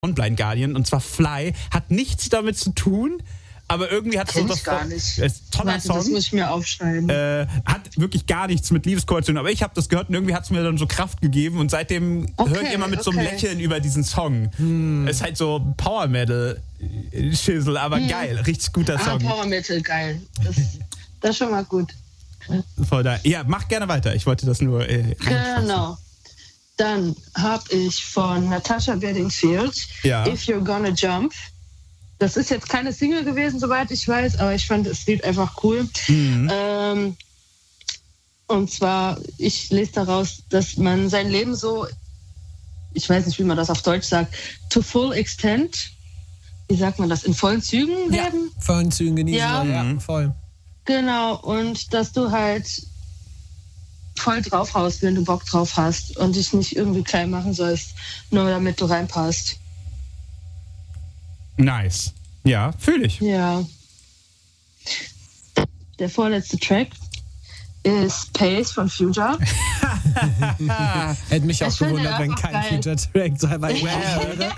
von Blind Guardian, und zwar Fly, hat nichts damit zu tun, aber irgendwie hat es so was gar nicht. Toller Song. Das muss ich mir aufschreiben. Hat wirklich gar nichts mit Liebeskummer zu tun, aber ich habe das gehört und irgendwie hat es mir dann so Kraft gegeben und seitdem höre ich immer mit so einem Lächeln über diesen Song. Ist halt so Power Metal Schissel, aber geil, richtig guter Song. Power Metal, geil. Das ist schon mal gut. Voll da. Ja, mach gerne weiter. Ich wollte das nur genau. Dann habe ich von Natasha Bedingfield If You're Gonna Jump. Das ist jetzt keine Single gewesen, soweit ich weiß, aber ich fand das Lied einfach cool. Und zwar, ich lese daraus, dass man sein Leben so, ich weiß nicht, wie man das auf Deutsch sagt, to full extent, wie sagt man das, in vollen Zügen leben? Ja, vollen Zügen genießen. Ja, voll. Genau, und dass du halt voll drauf haust, wenn du Bock drauf hast und dich nicht irgendwie klein machen sollst, nur damit du reinpasst. Nice. Ja, fühle ich. Ja. Der vorletzte Track ist Pace von Future. Hätte mich auch gewundert, wenn kein Future-Track dabei wäre.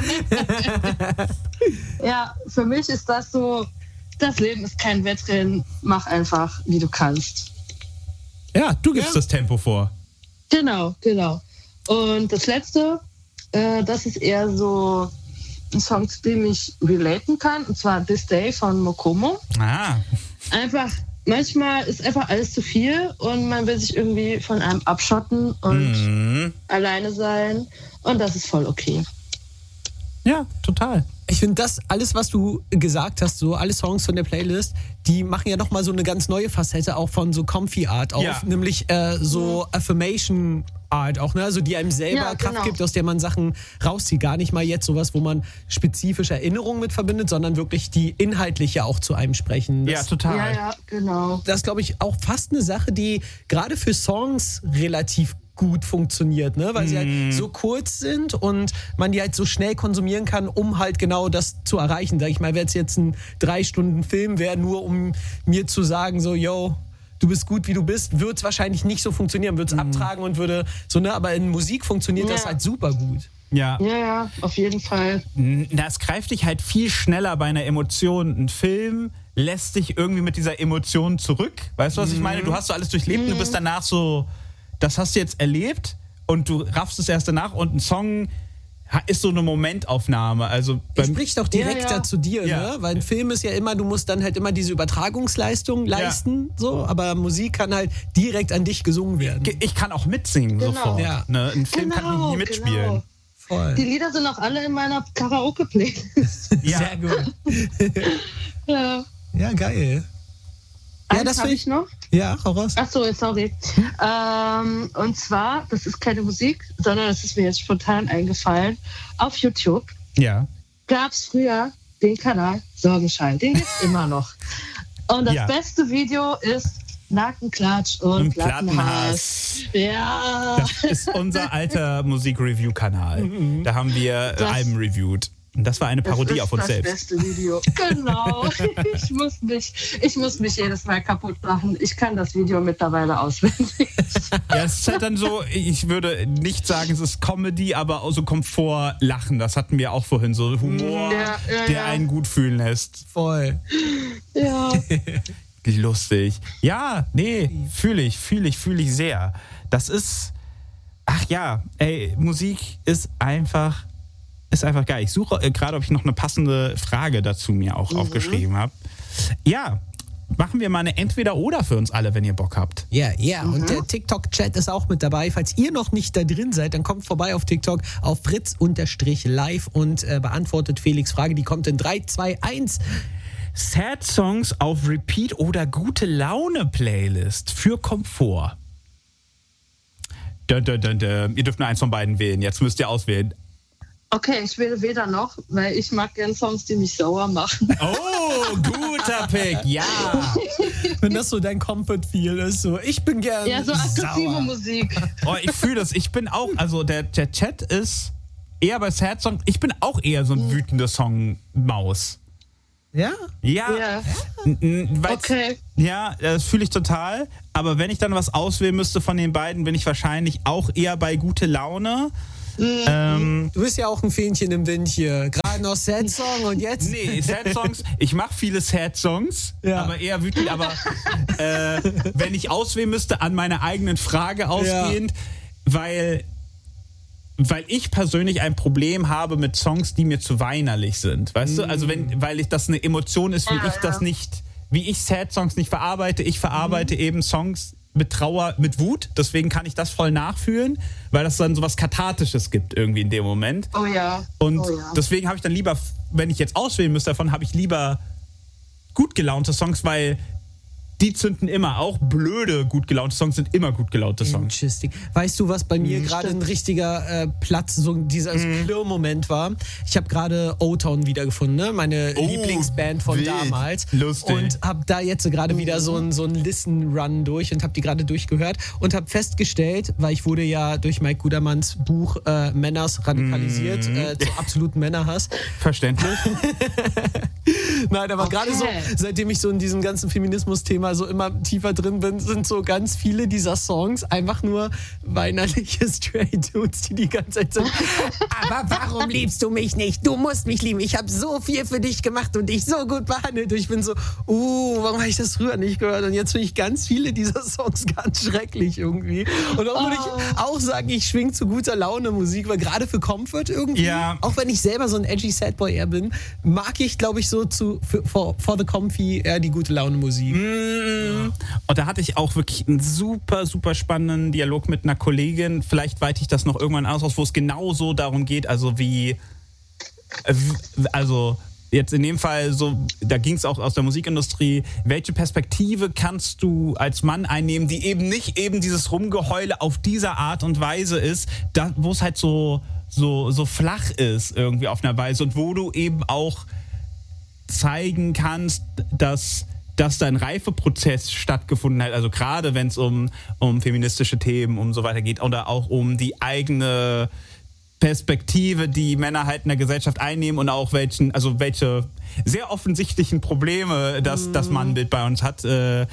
Ja, für mich ist das so, das Leben ist kein Wettrennen, mach einfach, wie du kannst. Ja, du gibst das Tempo vor. Genau. Und das letzte, das ist eher so ein Song, zu dem ich relaten kann, und zwar This Day von Mokomo. Einfach, manchmal ist einfach alles zu viel und man will sich irgendwie von einem abschotten und alleine sein, und das ist voll okay. Ja, total. Ich finde, das alles, was du gesagt hast, so alle Songs von der Playlist, die machen ja nochmal so eine ganz neue Facette auch von so Comfy Art auf, nämlich so Affirmation Art auch, ne? Also die einem selber Kraft gibt, aus der man Sachen rauszieht. Gar nicht mal jetzt sowas, wo man spezifische Erinnerungen mit verbindet, sondern wirklich die inhaltliche auch zu einem sprechen. Ja, total. Ja, genau. Das ist, glaube ich, auch fast eine Sache, die gerade für Songs relativ gut funktioniert, ne? Weil sie halt so kurz sind und man die halt so schnell konsumieren kann, um halt genau das zu erreichen. Sag ich mal, wäre es jetzt ein 3-Stunden-Film wäre, nur um mir zu sagen, so, yo, du bist gut, wie du bist, würde es wahrscheinlich nicht so funktionieren, würde es abtragen und würde so, ne? Aber in Musik funktioniert das halt super gut. Ja, auf jeden Fall. Das greift dich halt viel schneller bei einer Emotion. Ein Film lässt dich irgendwie mit dieser Emotion zurück. Weißt du, was ich meine? Du hast so alles durchlebt und du bist danach so, das hast du jetzt erlebt und du raffst es erst danach, und ein Song ist so eine Momentaufnahme. Also spricht auch direkter zu dir, ne? Weil ein Film ist ja immer, du musst dann halt immer diese Übertragungsleistung leisten, so, aber Musik kann halt direkt an dich gesungen werden. Ich kann auch mitsingen sofort. Ja. Ne? Ein Film kann ich nie mitspielen. Genau. Voll. Die Lieder sind auch alle in meiner Karaoke-Playlist. Sehr gut. Ja, geil. Ja, das habe ich noch. Ja, hau raus. Ach so, sorry. Und zwar, das ist keine Musik, sondern das ist mir jetzt spontan eingefallen. Auf YouTube gab es früher den Kanal Sorgenschein. Den gibt es immer noch. Und das beste Video ist Nackenklatsch und Plattenhass. Ja. Das ist unser alter Musik-Review-Kanal. Da haben wir Alben reviewed. Und das war eine Parodie auf uns selbst. Das ist das beste Video. Genau. Ich muss mich jedes Mal kaputt machen. Ich kann das Video mittlerweile auswendig. Ja, es ist halt dann so, ich würde nicht sagen, es ist Comedy, aber auch so Komfortlachen. Das hatten wir auch vorhin, so Humor, der einen gut fühlen lässt. Voll. Ja. Lustig. Ja, nee, fühle ich sehr. Das ist, Musik ist einfach geil. Ich suche gerade, ob ich noch eine passende Frage dazu mir auch aufgeschrieben habe. Ja, machen wir mal eine Entweder-Oder für uns alle, wenn ihr Bock habt. Ja. Und der TikTok-Chat ist auch mit dabei. Falls ihr noch nicht da drin seid, dann kommt vorbei auf TikTok auf fritz_live und beantwortet Felix' Frage. Die kommt in 3, 2, 1. Sad Songs auf Repeat oder gute Laune-Playlist für Komfort. Ihr dürft nur eins von beiden wählen. Jetzt müsst ihr auswählen. Okay, ich wähle weder noch, weil ich mag gerne Songs, die mich sauer machen. Oh, guter Pick, ja. Wenn das so dein Comfort-Feel ist, so, ich bin gerne ja, so aggressive Musik. Oh, ich fühle das, ich bin auch, also der Chat ist eher bei Sad Songs, ich bin auch eher so ein wütender Song-Maus. Ja? Ja. Okay. Ja, das fühle ich total. Aber wenn ich dann was auswählen müsste von den beiden, bin ich wahrscheinlich auch eher bei gute Laune. Du bist ja auch ein Fähnchen im Wind hier. Gerade noch Sad-Song und jetzt? Nee, Sad-Songs. Ich mache viele Sad-Songs, aber eher wütend. Aber wenn ich auswählen müsste, an meine eigenen Frage ausgehend, weil ich persönlich ein Problem habe mit Songs, die mir zu weinerlich sind. Weißt du? Also weil das eine Emotion ist, wie ich Sad-Songs nicht verarbeite. Ich verarbeite eben Songs mit Trauer, mit Wut. Deswegen kann ich das voll nachfühlen, weil das dann so was Kathartisches gibt irgendwie in dem Moment. Oh ja. Und deswegen habe ich dann lieber, wenn ich jetzt auswählen müsste davon, habe ich lieber gut gelaunte Songs, weil die zünden immer. Auch blöde, gut gelaunte Songs sind immer gut gelaunte Songs. Interesting. Weißt du, was bei mir gerade ein richtiger Platz, so dieser Klirr-Moment war? Ich habe gerade O-Town wiedergefunden, ne? Meine Lieblingsband von damals. Lustig. Und habe da jetzt gerade wieder so ein Listen-Run durch und habe die gerade durchgehört und habe festgestellt, weil ich wurde ja durch Mike Gudermanns Buch Männers radikalisiert, zu absoluten Männerhass. Verständlich. Nein, aber gerade so, seitdem ich so in diesem ganzen Feminismus-Thema so immer tiefer drin bin, sind so ganz viele dieser Songs einfach nur weinerliche Straight Dudes, die ganze Zeit sind. Aber warum liebst du mich nicht? Du musst mich lieben. Ich habe so viel für dich gemacht und dich so gut behandelt. Und ich bin so, warum habe ich das früher nicht gehört? Und jetzt finde ich ganz viele dieser Songs ganz schrecklich irgendwie. Und auch würde ich auch sagen, ich schwing zu guter Laune Musik, weil gerade für Comfort irgendwie, auch wenn ich selber so ein edgy Sadboy eher bin, mag ich, glaube ich, so for the Comfy eher die gute Laune Musik. Und da hatte ich auch wirklich einen super, super spannenden Dialog mit einer Kollegin. Vielleicht weite ich das noch irgendwann aus, wo es genau so darum geht, also jetzt in dem Fall so, da ging es auch aus der Musikindustrie, welche Perspektive kannst du als Mann einnehmen, die eben nicht eben dieses Rumgeheule auf dieser Art und Weise ist, wo es halt so flach ist irgendwie auf einer Weise und wo du eben auch zeigen kannst, dass da ein Reifeprozess stattgefunden hat, also gerade wenn es um feministische Themen und so weiter geht oder auch um die eigene Perspektive, die Männer halt in der Gesellschaft einnehmen und auch welche sehr offensichtlichen Probleme das Mannbild bei uns hat.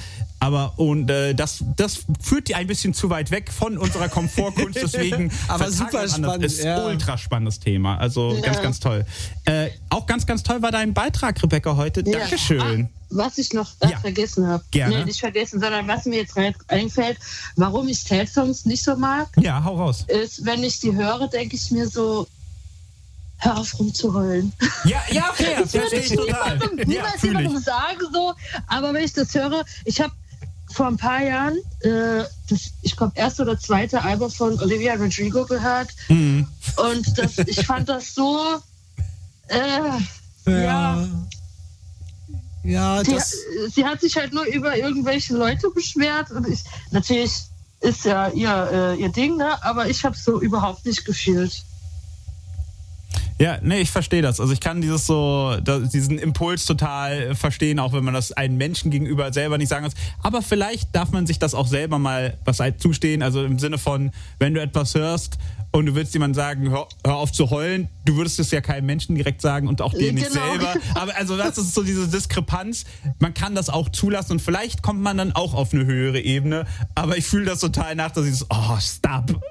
Das führt die ein bisschen zu weit weg von unserer Komfortkunst, deswegen aber super spannend. Ist ultra spannendes Thema. Also ganz, ganz toll. Auch ganz, ganz toll war dein Beitrag, Rebecca, heute. Ja. Dankeschön. Was ich noch vergessen habe. Gerne. Nee, nicht vergessen, sondern was mir jetzt einfällt, warum ich Sad-Songs nicht so mag. Ja, hau raus. Ist, wenn ich die höre, denke ich mir so, hör auf rumzuheulen. Ja, fair, verstehe ich total. Niemals sagen so, aber wenn ich das höre, ich habe vor ein paar Jahren ich glaube, erste oder zweite Album von Olivia Rodrigo gehört und ich fand das so sie hat sich halt nur über irgendwelche Leute beschwert und natürlich ist ja ihr Ding, ne? Aber ich habe es so überhaupt nicht gefühlt. Ja, nee, ich verstehe das. Also ich kann diesen Impuls total verstehen, auch wenn man das einem Menschen gegenüber selber nicht sagen muss. Aber vielleicht darf man sich das auch selber mal was zustehen. Also im Sinne von, wenn du etwas hörst und du willst jemandem sagen, hör auf zu heulen, du würdest es ja keinem Menschen direkt sagen und auch dir nicht selber. Aber also das ist so diese Diskrepanz. Man kann das auch zulassen und vielleicht kommt man dann auch auf eine höhere Ebene. Aber ich fühle das total nach, dass ich so, stop.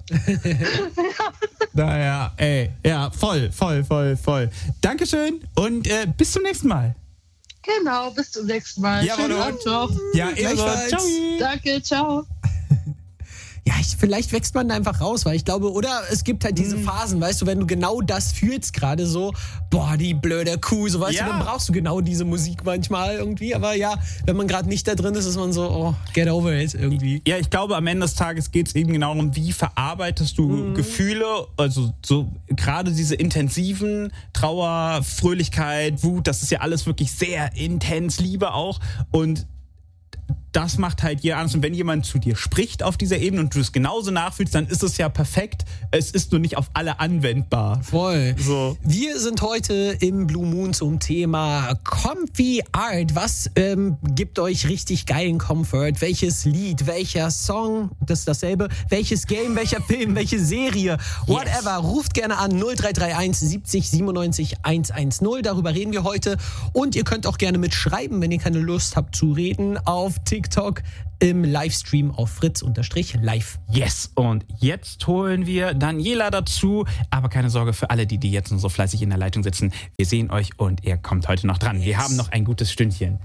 Naja, voll. Dankeschön und bis zum nächsten Mal. Genau, bis zum nächsten Mal. Ja, schönen Abend noch. Ja, ebenfalls. Ciao. Danke, ciao. Ja, vielleicht wächst man da einfach raus, weil ich glaube, oder es gibt halt diese Phasen, weißt du, wenn du genau das fühlst gerade so, die blöde Kuh, so weißt du, dann brauchst du genau diese Musik manchmal irgendwie, aber wenn man gerade nicht da drin ist, ist man so, get over it irgendwie. Ja, ich glaube, am Ende des Tages geht es eben genau darum, wie verarbeitest du Gefühle, also so gerade diese intensiven Trauer, Fröhlichkeit, Wut, das ist ja alles wirklich sehr intens, Liebe auch und das macht halt jeder anders. Und wenn jemand zu dir spricht auf dieser Ebene und du es genauso nachfühlst, dann ist es ja perfekt. Es ist nur nicht auf alle anwendbar. Voll. So. Wir sind heute im Blue Moon zum Thema Comfy Art. Was gibt euch richtig geilen Comfort? Welches Lied, welcher Song, das ist dasselbe. Welches Game, welcher Film, welche Serie, whatever. Ruft gerne an 0331 70 97 110. Darüber reden wir heute. Und ihr könnt auch gerne mitschreiben, wenn ihr keine Lust habt zu reden, auf TikTok TikTok im Livestream auf fritz_live. Yes, und jetzt holen wir Daniela dazu. Aber keine Sorge für alle, die jetzt noch so fleißig in der Leitung sitzen. Wir sehen euch und ihr kommt heute noch dran. Wir haben noch ein gutes Stündchen.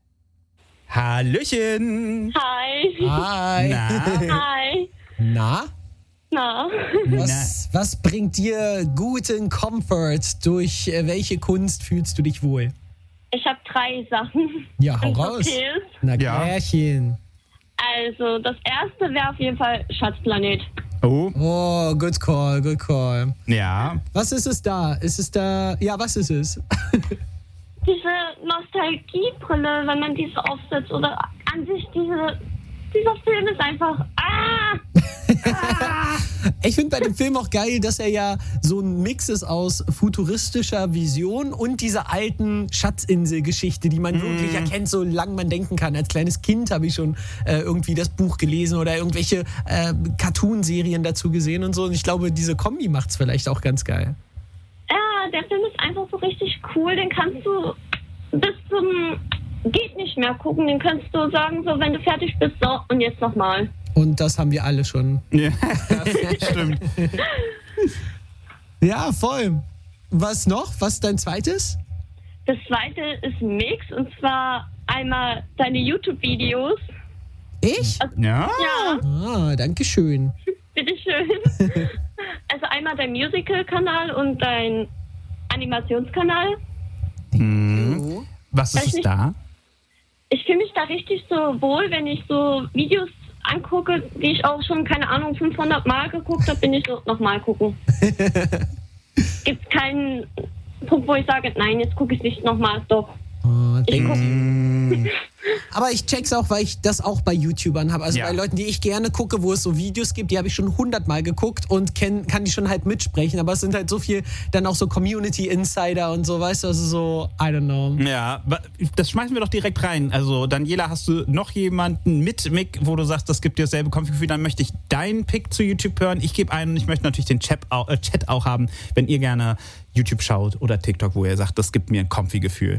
Hallöchen. Hi. Hi. Hi. Na? Na. Was bringt dir guten Comfort? Durch welche Kunst fühlst du dich wohl? Ich habe 3 Sachen. Ja, hau Wenn's raus. okay ist. Na Ja. klärchen. Also, das erste wäre auf jeden Fall Schatzplanet. Oh, Oh, good call, good call. ja. Was ist es da? Ist es da... Ja, was ist es? Diese Nostalgiebrille, wenn man diese aufsetzt oder an sich dieser Film ist einfach... Ich finde bei dem Film auch geil, dass er ja so ein Mix ist aus futuristischer Vision und dieser alten Schatzinsel-Geschichte, die man wirklich erkennt, solange man denken kann. Als kleines Kind habe ich schon irgendwie das Buch gelesen oder irgendwelche Cartoon-Serien dazu gesehen und so. Und ich glaube, diese Kombi macht es vielleicht auch ganz geil. Ja, der Film ist einfach so richtig cool. Den kannst du bis zum geht nicht mehr gucken. Den kannst du sagen, so wenn du fertig bist, so und jetzt nochmal. Und das haben wir alle schon. Ja, stimmt. Ja, voll. Was noch? Was ist dein zweites? Das zweite ist ein Mix und zwar einmal deine YouTube-Videos. Ich? Ja? Ja, Ah, danke schön. bitteschön. Also einmal dein Musical-Kanal und dein Animationskanal. Was ist Weiß es nicht. da? Ich fühle mich da richtig so wohl, wenn ich so Videos angucke, die ich auch schon, keine Ahnung, 500 Mal geguckt habe, bin ich so nochmal gucken. Gibt keinen Punkt, wo ich sage, nein, jetzt gucke ich nicht nochmal, doch. Oh, Ich thank gucke. you. Aber ich check's auch, weil ich das auch bei YouTubern habe. Also Ja. bei Leuten, die ich gerne gucke, wo es so Videos gibt, die habe ich schon 100-mal geguckt und kann die schon halt mitsprechen. Aber es sind halt so viel, dann auch so Community-Insider und so, weißt du, also so, I don't know. Ja, das schmeißen wir doch direkt rein. Also, Daniela, hast du noch jemanden mit Mick, wo du sagst, das gibt dir dasselbe Comfy-Gefühl? Dann möchte ich deinen Pick zu YouTube hören. Ich gebe einen und ich möchte natürlich den Chat auch haben, wenn ihr gerne YouTube schaut oder TikTok, wo ihr sagt, das gibt mir ein Comfy-Gefühl.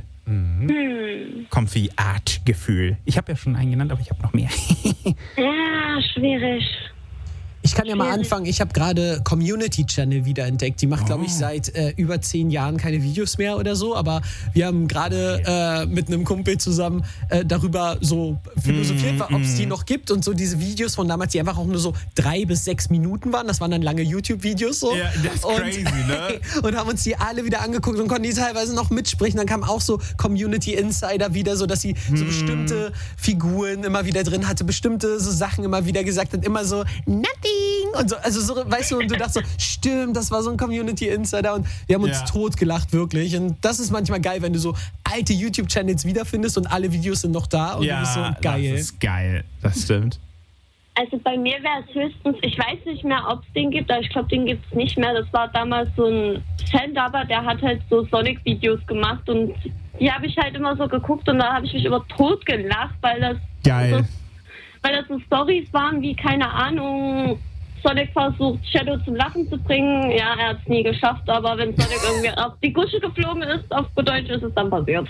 Comfy-Art-Gefühl. Ich habe ja schon einen genannt, aber ich habe noch mehr. Ja, schwierig. Ich kann ja mal anfangen. Ich habe gerade Community Channel wiederentdeckt. Die macht, glaube ich, seit über 10 Jahren keine Videos mehr oder so. Aber wir haben gerade mit einem Kumpel zusammen darüber so philosophiert, ob es die noch gibt. Und so diese Videos von damals, die einfach auch nur so 3 bis 6 Minuten waren. Das waren dann lange YouTube-Videos so. Ja, das ist crazy, ne? Und haben uns die alle wieder angeguckt und konnten die teilweise noch mitsprechen. Dann kamen auch so Community Insider wieder, so dass sie so bestimmte Figuren immer wieder drin hatte, bestimmte so Sachen immer wieder gesagt hat, immer so nothing und so, also so, weißt du, und du dachtest so, stimmt, das war so ein Community Insider und wir haben uns totgelacht, wirklich. Und das ist manchmal geil, wenn du so alte YouTube-Channels wiederfindest und alle Videos sind noch da und du bist so geil. Das ist geil, das stimmt. Also bei mir wäre es höchstens, ich weiß nicht mehr, ob es den gibt, aber ich glaube, den gibt es nicht mehr. Das war damals so ein Fan-Dubber, der hat halt so Sonic-Videos gemacht und die habe ich halt immer so geguckt und da habe ich mich immer tot gelacht, weil das so Storys waren wie, keine Ahnung, Sonic versucht, Shadow zum Lachen zu bringen. Ja, er hat es nie geschafft, aber wenn Sonic irgendwie auf die Gusche geflogen ist, auf gut Deutsch, ist es dann passiert.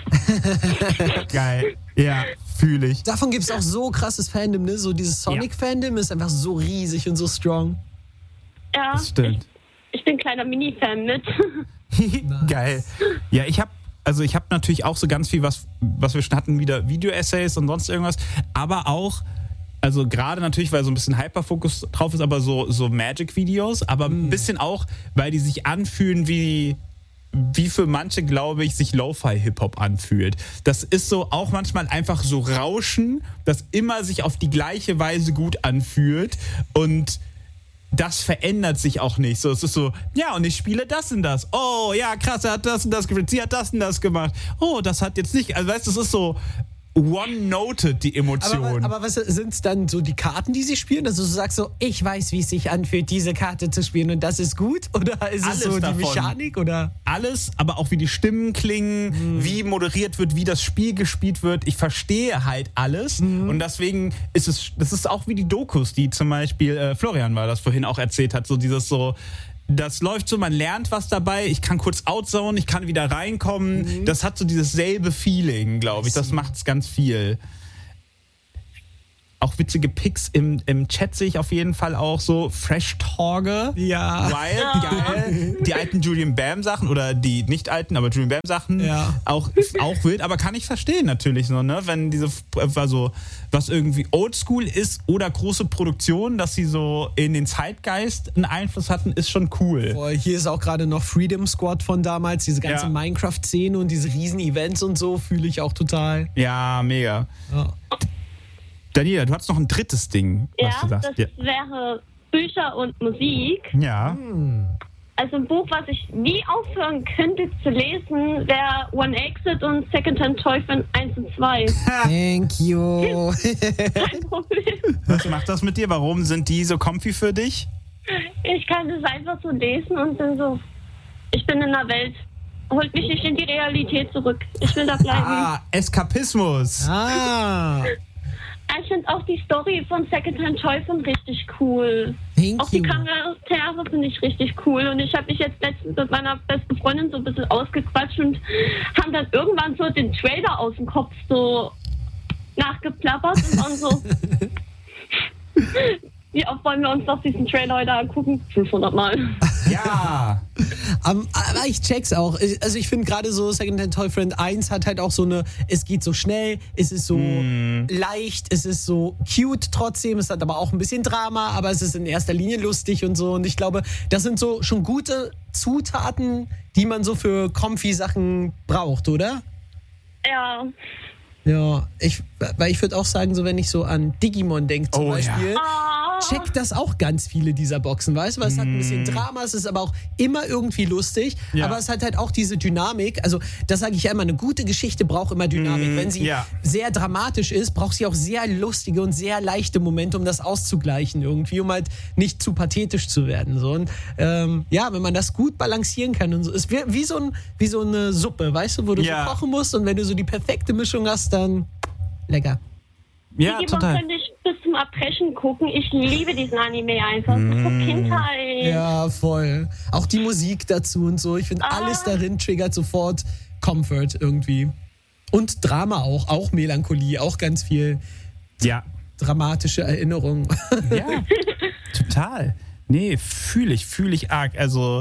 Geil. Ja, fühle ich. Davon gibt es auch so krasses Fandom, ne? So dieses Sonic-Fandom ist einfach so riesig und so strong. Ja, Das stimmt. ich bin ein kleiner Mini-Fan mit. Geil. Ja, ich habe natürlich auch so ganz viel, was wir schon hatten, wieder Video-Essays und sonst irgendwas, aber auch, also gerade natürlich, weil so ein bisschen Hyperfokus drauf ist, aber so Magic-Videos, aber ein bisschen auch, weil die sich anfühlen wie für manche, glaube ich, sich Lo-Fi-Hip-Hop anfühlt. Das ist so auch manchmal einfach so Rauschen, das immer sich auf die gleiche Weise gut anfühlt und das verändert sich auch nicht. So, es ist so, ja, und ich spiele das und das. Oh, ja, krass, er hat das und das gespielt. Sie hat das und das gemacht. Oh, das hat jetzt nicht. Also, weißt du, es ist so one-noted, die Emotion. Aber was sind es dann so die Karten, die sie spielen? Also du sagst so, ich weiß, wie es sich anfühlt, diese Karte zu spielen und das ist gut? Oder ist Alles es so davon. die Mechanik? Oder? Alles, aber auch wie die Stimmen klingen, wie moderiert wird, wie das Spiel gespielt wird. Ich verstehe halt alles und deswegen das ist auch wie die Dokus, die zum Beispiel Florian war das vorhin auch erzählt hat, so dieses so, das läuft so, man lernt was dabei, ich kann kurz outzonen, ich kann wieder reinkommen. Das hat so dieses selbe Feeling, glaube ich. Das macht's ganz viel. auch witzige Pics im Chat sehe ich auf jeden Fall auch so. Fresh Torge. Ja. Wild, geil. Die alten Julian Bam Sachen oder die nicht alten, aber Julian Bam Sachen. Ja. Auch wild, aber kann ich verstehen natürlich so, ne? Wenn diese, also was irgendwie Oldschool ist oder große Produktion, dass sie so in den Zeitgeist einen Einfluss hatten, ist schon cool. Boah, hier ist auch gerade noch Freedom Squad von damals, diese ganze Minecraft-Szene und diese riesen Events und so, fühle ich auch total. Ja, mega. Ja. Daniela, du hast noch ein drittes Ding, was du sagst. Das wäre Bücher und Musik. Ja. Also ein Buch, was ich nie aufhören könnte zu lesen, wäre One Exit und Secondhand Toyfriend 1 und 2. Thank you. Kein Problem. Was macht das mit dir? Warum sind die so comfy für dich? Ich kann das einfach so lesen und dann so, ich bin in der Welt. Holt mich nicht in die Realität zurück. Ich will da bleiben. Eskapismus. Ich finde auch die Story von Secondhand Toyfriend richtig cool. Auch die Charaktere finde ich richtig cool. Und ich habe mich jetzt letztens mit meiner besten Freundin so ein bisschen ausgequatscht und haben dann irgendwann so den Trailer aus dem Kopf so nachgeplappert und dann so... Wie oft wollen wir uns doch diesen Trailer heute angucken? 500 Mal. Ja. Aber ich check's auch. Also ich finde gerade so Secondhand Toyfriend 1 hat halt auch so eine, es geht so schnell, es ist so leicht, es ist so cute trotzdem, es hat aber auch ein bisschen Drama, aber es ist in erster Linie lustig und so. Und ich glaube, das sind so schon gute Zutaten, die man so für comfy Sachen braucht, oder? Ja. Ja, weil ich würde auch sagen, so wenn ich so an Digimon denke zum Beispiel, checkt das auch ganz viele dieser Boxen, weißt du? Weil es hat ein bisschen Drama, es ist aber auch immer irgendwie lustig, aber es hat halt auch diese Dynamik, also das sage ich ja immer, eine gute Geschichte braucht immer Dynamik. Wenn sie sehr dramatisch ist, braucht sie auch sehr lustige und sehr leichte Momente, um das auszugleichen irgendwie, um halt nicht zu pathetisch zu werden. So. Und wenn man das gut balancieren kann und so, ist wie so eine Suppe, weißt du, wo du so kochen musst und wenn du so die perfekte Mischung hast, dann lecker. Ja, total. Könnte ich bis zum Erbrechen gucken. Ich liebe diesen Anime einfach. Das ist so Kindheit. Ja, voll. Auch die Musik dazu und so. Ich finde, alles darin triggert sofort Comfort irgendwie. Und Drama auch Melancholie, auch ganz viel dramatische Erinnerungen. Ja, total. Nee, fühle ich arg. Also,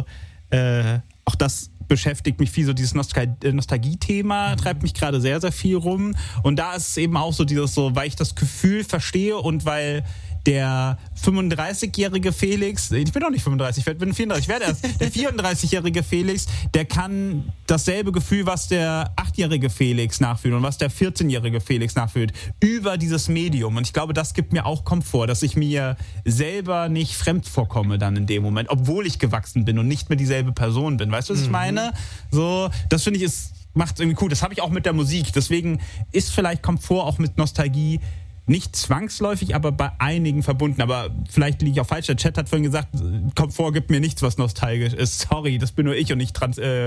auch das beschäftigt mich viel, so dieses Nostalgie-Thema treibt mich gerade sehr, sehr viel rum. Und da ist es eben auch so dieses so, weil ich das Gefühl verstehe und weil der 35-jährige Felix, ich bin doch nicht 35, ich bin 34, ich werde erst, der 34-jährige Felix, der kann dasselbe Gefühl, was der 8-jährige Felix nachfühlt und was der 14-jährige Felix nachfühlt, über dieses Medium. Und ich glaube, das gibt mir auch Komfort, dass ich mir selber nicht fremd vorkomme dann in dem Moment, obwohl ich gewachsen bin und nicht mehr dieselbe Person bin. Weißt du, was ich meine? So, das finde ich, macht irgendwie cool. Das habe ich auch mit der Musik. Deswegen ist vielleicht Komfort auch mit Nostalgie nicht zwangsläufig, aber bei einigen verbunden. Aber vielleicht liege ich auch falsch. Der Chat hat vorhin gesagt, Komfort gibt mir nichts, was nostalgisch ist. Sorry, das bin nur ich und ich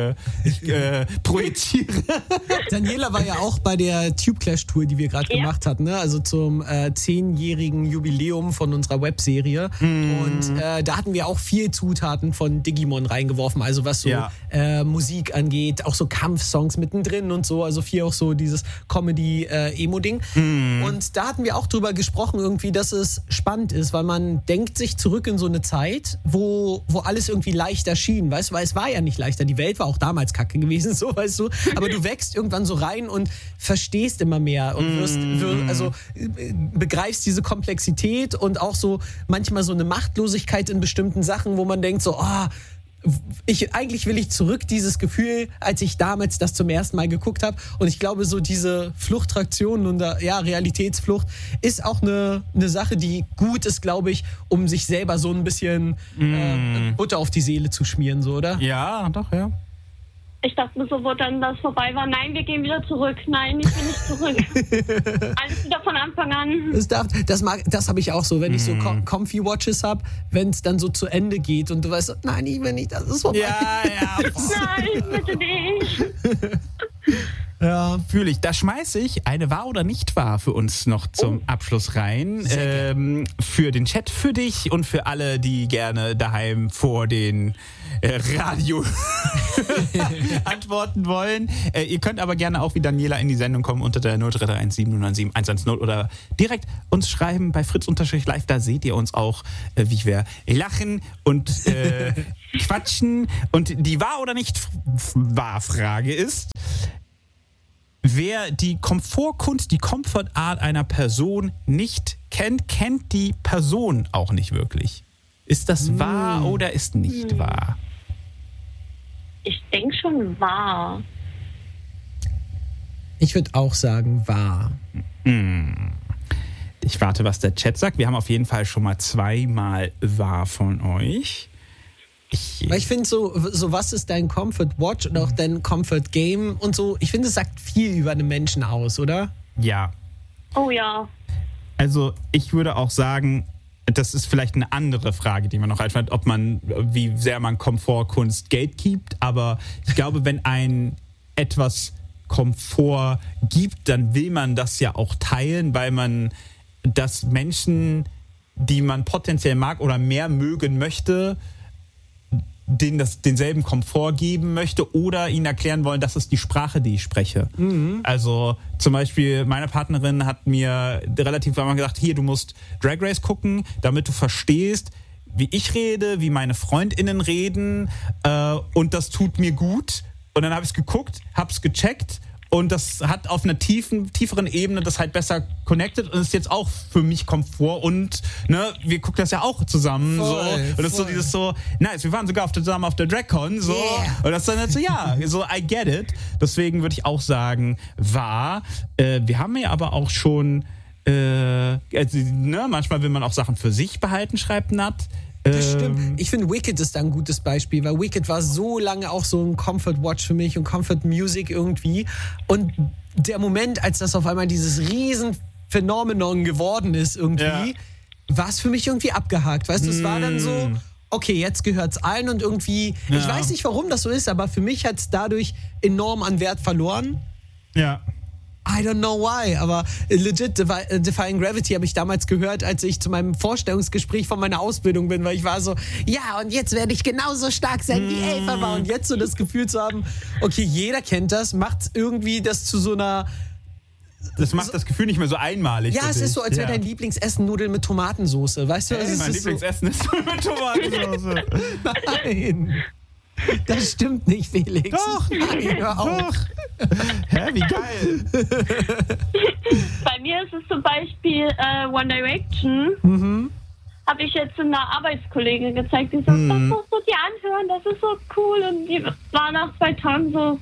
projiziere. Daniela war ja auch bei der Tube Clash Tour, die wir gerade gemacht hatten, ne? Also zum 10-jährigen Jubiläum von unserer Webserie. Und da hatten wir auch viel Zutaten von Digimon reingeworfen. Also was so Musik angeht, auch so Kampfsongs mittendrin und so. Also viel auch so dieses Comedy-Emo-Ding. Und da hatten wir auch drüber gesprochen irgendwie, dass es spannend ist, weil man denkt sich zurück in so eine Zeit, wo alles irgendwie leichter schien, weißt du, weil es war ja nicht leichter. Die Welt war auch damals kacke gewesen, so, weißt du, aber du wächst irgendwann so rein und verstehst immer mehr und begreifst diese Komplexität und auch so manchmal so eine Machtlosigkeit in bestimmten Sachen, wo man denkt so, eigentlich will ich zurück, dieses Gefühl, als ich damals das zum ersten Mal geguckt habe. Und ich glaube, so diese Fluchttraktion und Realitätsflucht ist auch eine Sache, die gut ist, glaube ich, um sich selber so ein bisschen Butter auf die Seele zu schmieren, so, oder? Ja, doch, ja. Ich dachte mir so, wo dann das vorbei war, nein, wir gehen wieder zurück. Nein, ich will nicht zurück. Alles wieder von Anfang an. Das habe ich auch so, wenn ich so Comfy Watches habe, wenn es dann so zu Ende geht und du weißt, nein, ich will nicht, das ist vorbei. Ja. Nein, bitte nicht. Ja, fühle ich. Da schmeiße ich eine Wahr oder nicht wahr für uns noch zum Abschluss rein. Für den Chat, für dich und für alle, die gerne daheim vor den Radio antworten wollen. Ihr könnt aber gerne auch wie Daniela in die Sendung kommen unter der 0331 707 110 oder direkt uns schreiben bei fritz_live. Da seht ihr uns auch, wie wir lachen und quatschen. Und die Wahr- oder Nicht-Wahr-Frage ist, wer die Komfortkunst, die Comfort Art einer Person nicht kennt, kennt die Person auch nicht wirklich. Ist das wahr oder ist nicht wahr? Ich denke schon wahr. Ich würde auch sagen wahr. Ich warte, was der Chat sagt. Wir haben auf jeden Fall schon mal 2-mal wahr von euch. Weil ich finde so, was ist dein Comfort Watch und auch dein Comfort Game und so, ich finde, es sagt viel über einen Menschen aus, oder? Ja. Oh ja. Also ich würde auch sagen, das ist vielleicht eine andere Frage, die man noch einfällt, wie sehr man Komfortkunst gatekeept, aber ich glaube, wenn ein etwas Komfort gibt, dann will man das ja auch teilen, weil man das Menschen, die man potenziell mag oder mehr mögen möchte, denen denselben Komfort geben möchte oder ihnen erklären wollen, das ist die Sprache, die ich spreche. Also zum Beispiel meine Partnerin hat mir relativ einmal gesagt, hier, du musst Drag Race gucken, damit du verstehst, wie ich rede, wie meine FreundInnen reden und das tut mir gut. Und dann habe ich es geguckt, habe es gecheckt und das hat auf einer tieferen Ebene das halt besser connected und ist jetzt auch für mich Komfort und wir gucken das ja auch zusammen. Und das ist so dieses so, nice, wir waren sogar zusammen auf der DragCon so, und das ist dann halt so, ja, so I get it. Deswegen würde ich auch sagen, wahr. Wir haben ja aber auch schon, manchmal will man auch Sachen für sich behalten, schreibt Nat. Das stimmt. Ich finde, Wicked ist da ein gutes Beispiel, weil Wicked war so lange auch so ein Comfort Watch für mich und Comfort Music irgendwie. Und der Moment, als das auf einmal dieses riesen Phänomenon geworden ist irgendwie, war es für mich irgendwie abgehakt. Weißt du, es war dann so, okay, jetzt gehört es allen und irgendwie, ich weiß nicht, warum das so ist, aber für mich hat es dadurch enorm an Wert verloren. Ja. I don't know why, aber legit Defying Gravity habe ich damals gehört, als ich zu meinem Vorstellungsgespräch von meiner Ausbildung bin, weil ich war so, ja, und jetzt werde ich genauso stark sein wie Elphaba und jetzt so das Gefühl zu haben, okay, jeder kennt das, macht irgendwie das zu so einer... Das macht das Gefühl nicht mehr so einmalig. Ja, es ist so, als wäre dein Lieblingsessen Nudeln mit Tomatensauce, weißt du? Mein Lieblingsessen ist Nudeln mit Tomatensauce. Nein. Das stimmt nicht, Felix. Doch, nein, hör auf. Doch. Hä, wie geil. Bei mir ist es zum Beispiel One Direction. Habe ich jetzt einer Arbeitskollegin gezeigt, die sagt, das musst du dir anhören, das ist so cool. Und die war nach 2 Tagen so,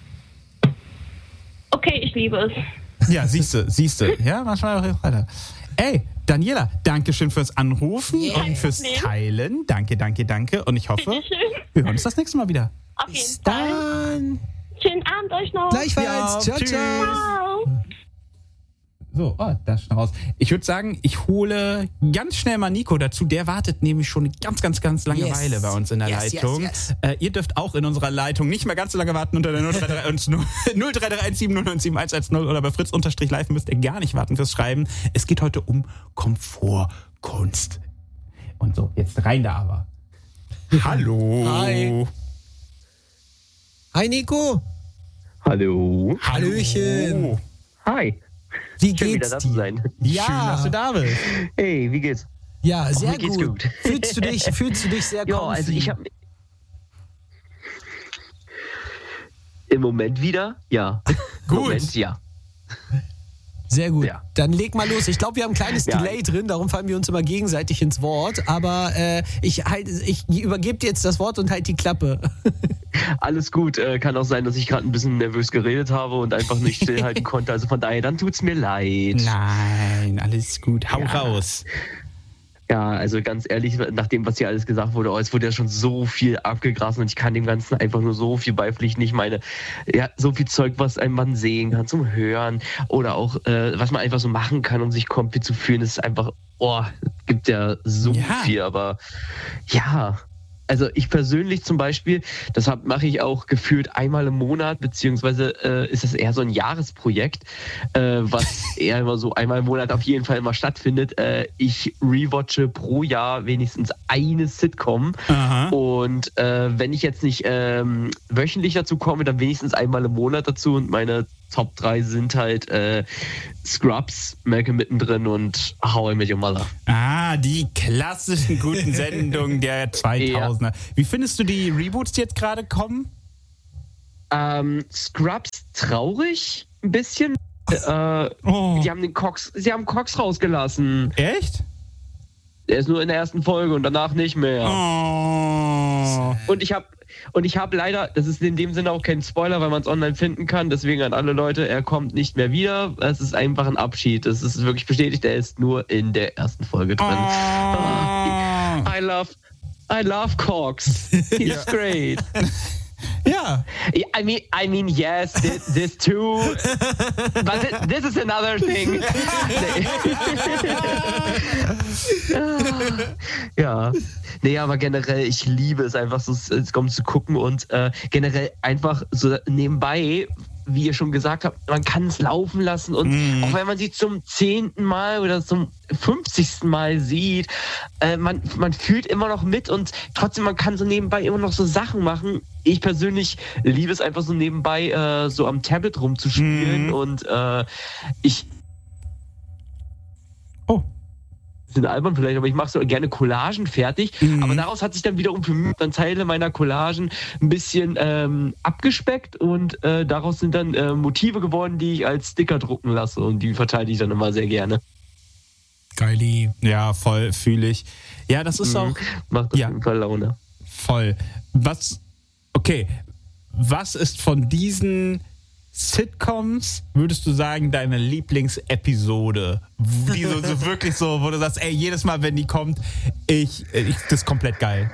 okay, ich liebe es. Ja, siehst du. Ja, manchmal auch weiter. Ey, Daniela, danke schön fürs Anrufen und fürs Teilen. Danke. Und ich hoffe, wir hören uns das nächste Mal wieder. Auf jeden Fall. Schönen Abend euch noch. Gleichfalls. Ciao, ciao. So, da ist schon raus. Ich würde sagen, ich hole ganz schnell mal Nico dazu. Der wartet nämlich schon eine ganz lange Weile bei uns in der Leitung. Yes. Ihr dürft auch in unserer Leitung nicht mehr ganz so lange warten unter der 0331 707 110 oder bei fritz_live müsst ihr gar nicht warten fürs Schreiben. Es geht heute um Komfortkunst. Und so, jetzt rein da aber. Hallo. Hi. Hi, Nico. Hallo. Hallöchen. Hi. Wie Schön, wieder geht's da zu dir? sein. Ja. Schön, dass du da bist. Hey, wie geht's? Ja, sehr mir geht's gut. gut. Fühlst du dich sehr Ja, comfy? also ich habe im Moment wieder, ja. Gut. Moment, ja. Sehr gut. Ja. Dann leg mal los. Ich glaube, wir haben ein kleines Delay drin, darum fallen wir uns immer gegenseitig ins Wort. Aber ich übergebe dir jetzt das Wort und halt die Klappe. Alles gut. Kann auch sein, dass ich gerade ein bisschen nervös geredet habe und einfach nicht stillhalten konnte. Also von daher, dann tut's mir leid. Nein, alles gut. Hau raus. Ja, also ganz ehrlich, nach dem, was hier alles gesagt wurde, es wurde ja schon so viel abgegrast und ich kann dem Ganzen einfach nur so viel beipflichten. Ich meine, ja, so viel Zeug, was ein Mann sehen kann, zum Hören oder auch, was man einfach so machen kann, um sich comfy zu fühlen, ist einfach, gibt ja so viel, aber ja, Also ich persönlich zum Beispiel, mache ich auch gefühlt einmal im Monat, beziehungsweise ist es eher so ein Jahresprojekt, was eher immer so einmal im Monat auf jeden Fall immer stattfindet. Ich rewatche pro Jahr wenigstens eine Sitcom. Aha. Und wenn ich jetzt nicht wöchentlich dazu komme, dann wenigstens einmal im Monat dazu. Und meine Top 3 sind halt Scrubs, Malcolm mittendrin und How I Met Your Mother. Ah, die klassischen guten Sendungen der 2000er. Ja. Wie findest du die Reboots, die jetzt gerade kommen? Scrubs traurig, ein bisschen. Die haben sie haben Cox rausgelassen. Echt? Der ist nur in der ersten Folge und danach nicht mehr. Oh. Und ich habe leider, das ist in dem Sinne auch kein Spoiler, weil man es online finden kann, deswegen an alle Leute, er kommt nicht mehr wieder. Es ist einfach ein Abschied. Es ist wirklich bestätigt, er ist nur in der ersten Folge drin. I love Cox. He's great. Ja. I mean, yes, this too, but this is another thing. Ja. Nee, aber generell, ich liebe es einfach so, Sitcoms zu gucken und generell einfach so nebenbei, wie ihr schon gesagt habt, man kann es laufen lassen und auch wenn man sie zum 10. Mal oder zum 50. Mal sieht, man fühlt immer noch mit und trotzdem, man kann so nebenbei immer noch so Sachen machen. Ich persönlich liebe es einfach so nebenbei so am Tablet rumzuspielen und sind albern vielleicht, aber ich mache so gerne Collagen fertig, aber daraus hat sich dann wiederum für mich dann Teile meiner Collagen ein bisschen abgespeckt und daraus sind dann Motive geworden, die ich als Sticker drucken lasse und die verteile ich dann immer sehr gerne. Geili. Ja, voll, fühle ich. Ja, das ist auch... Macht auf jeden Fall Laune. Voll. Was ist von diesen Sitcoms, würdest du sagen, deine Lieblingsepisode? Die so wirklich so, wo du sagst, ey, jedes Mal, wenn die kommt, das ist komplett geil.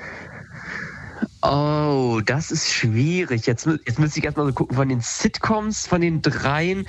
Oh, das ist schwierig. Jetzt müsste ich erstmal so gucken, von den Sitcoms, von den dreien,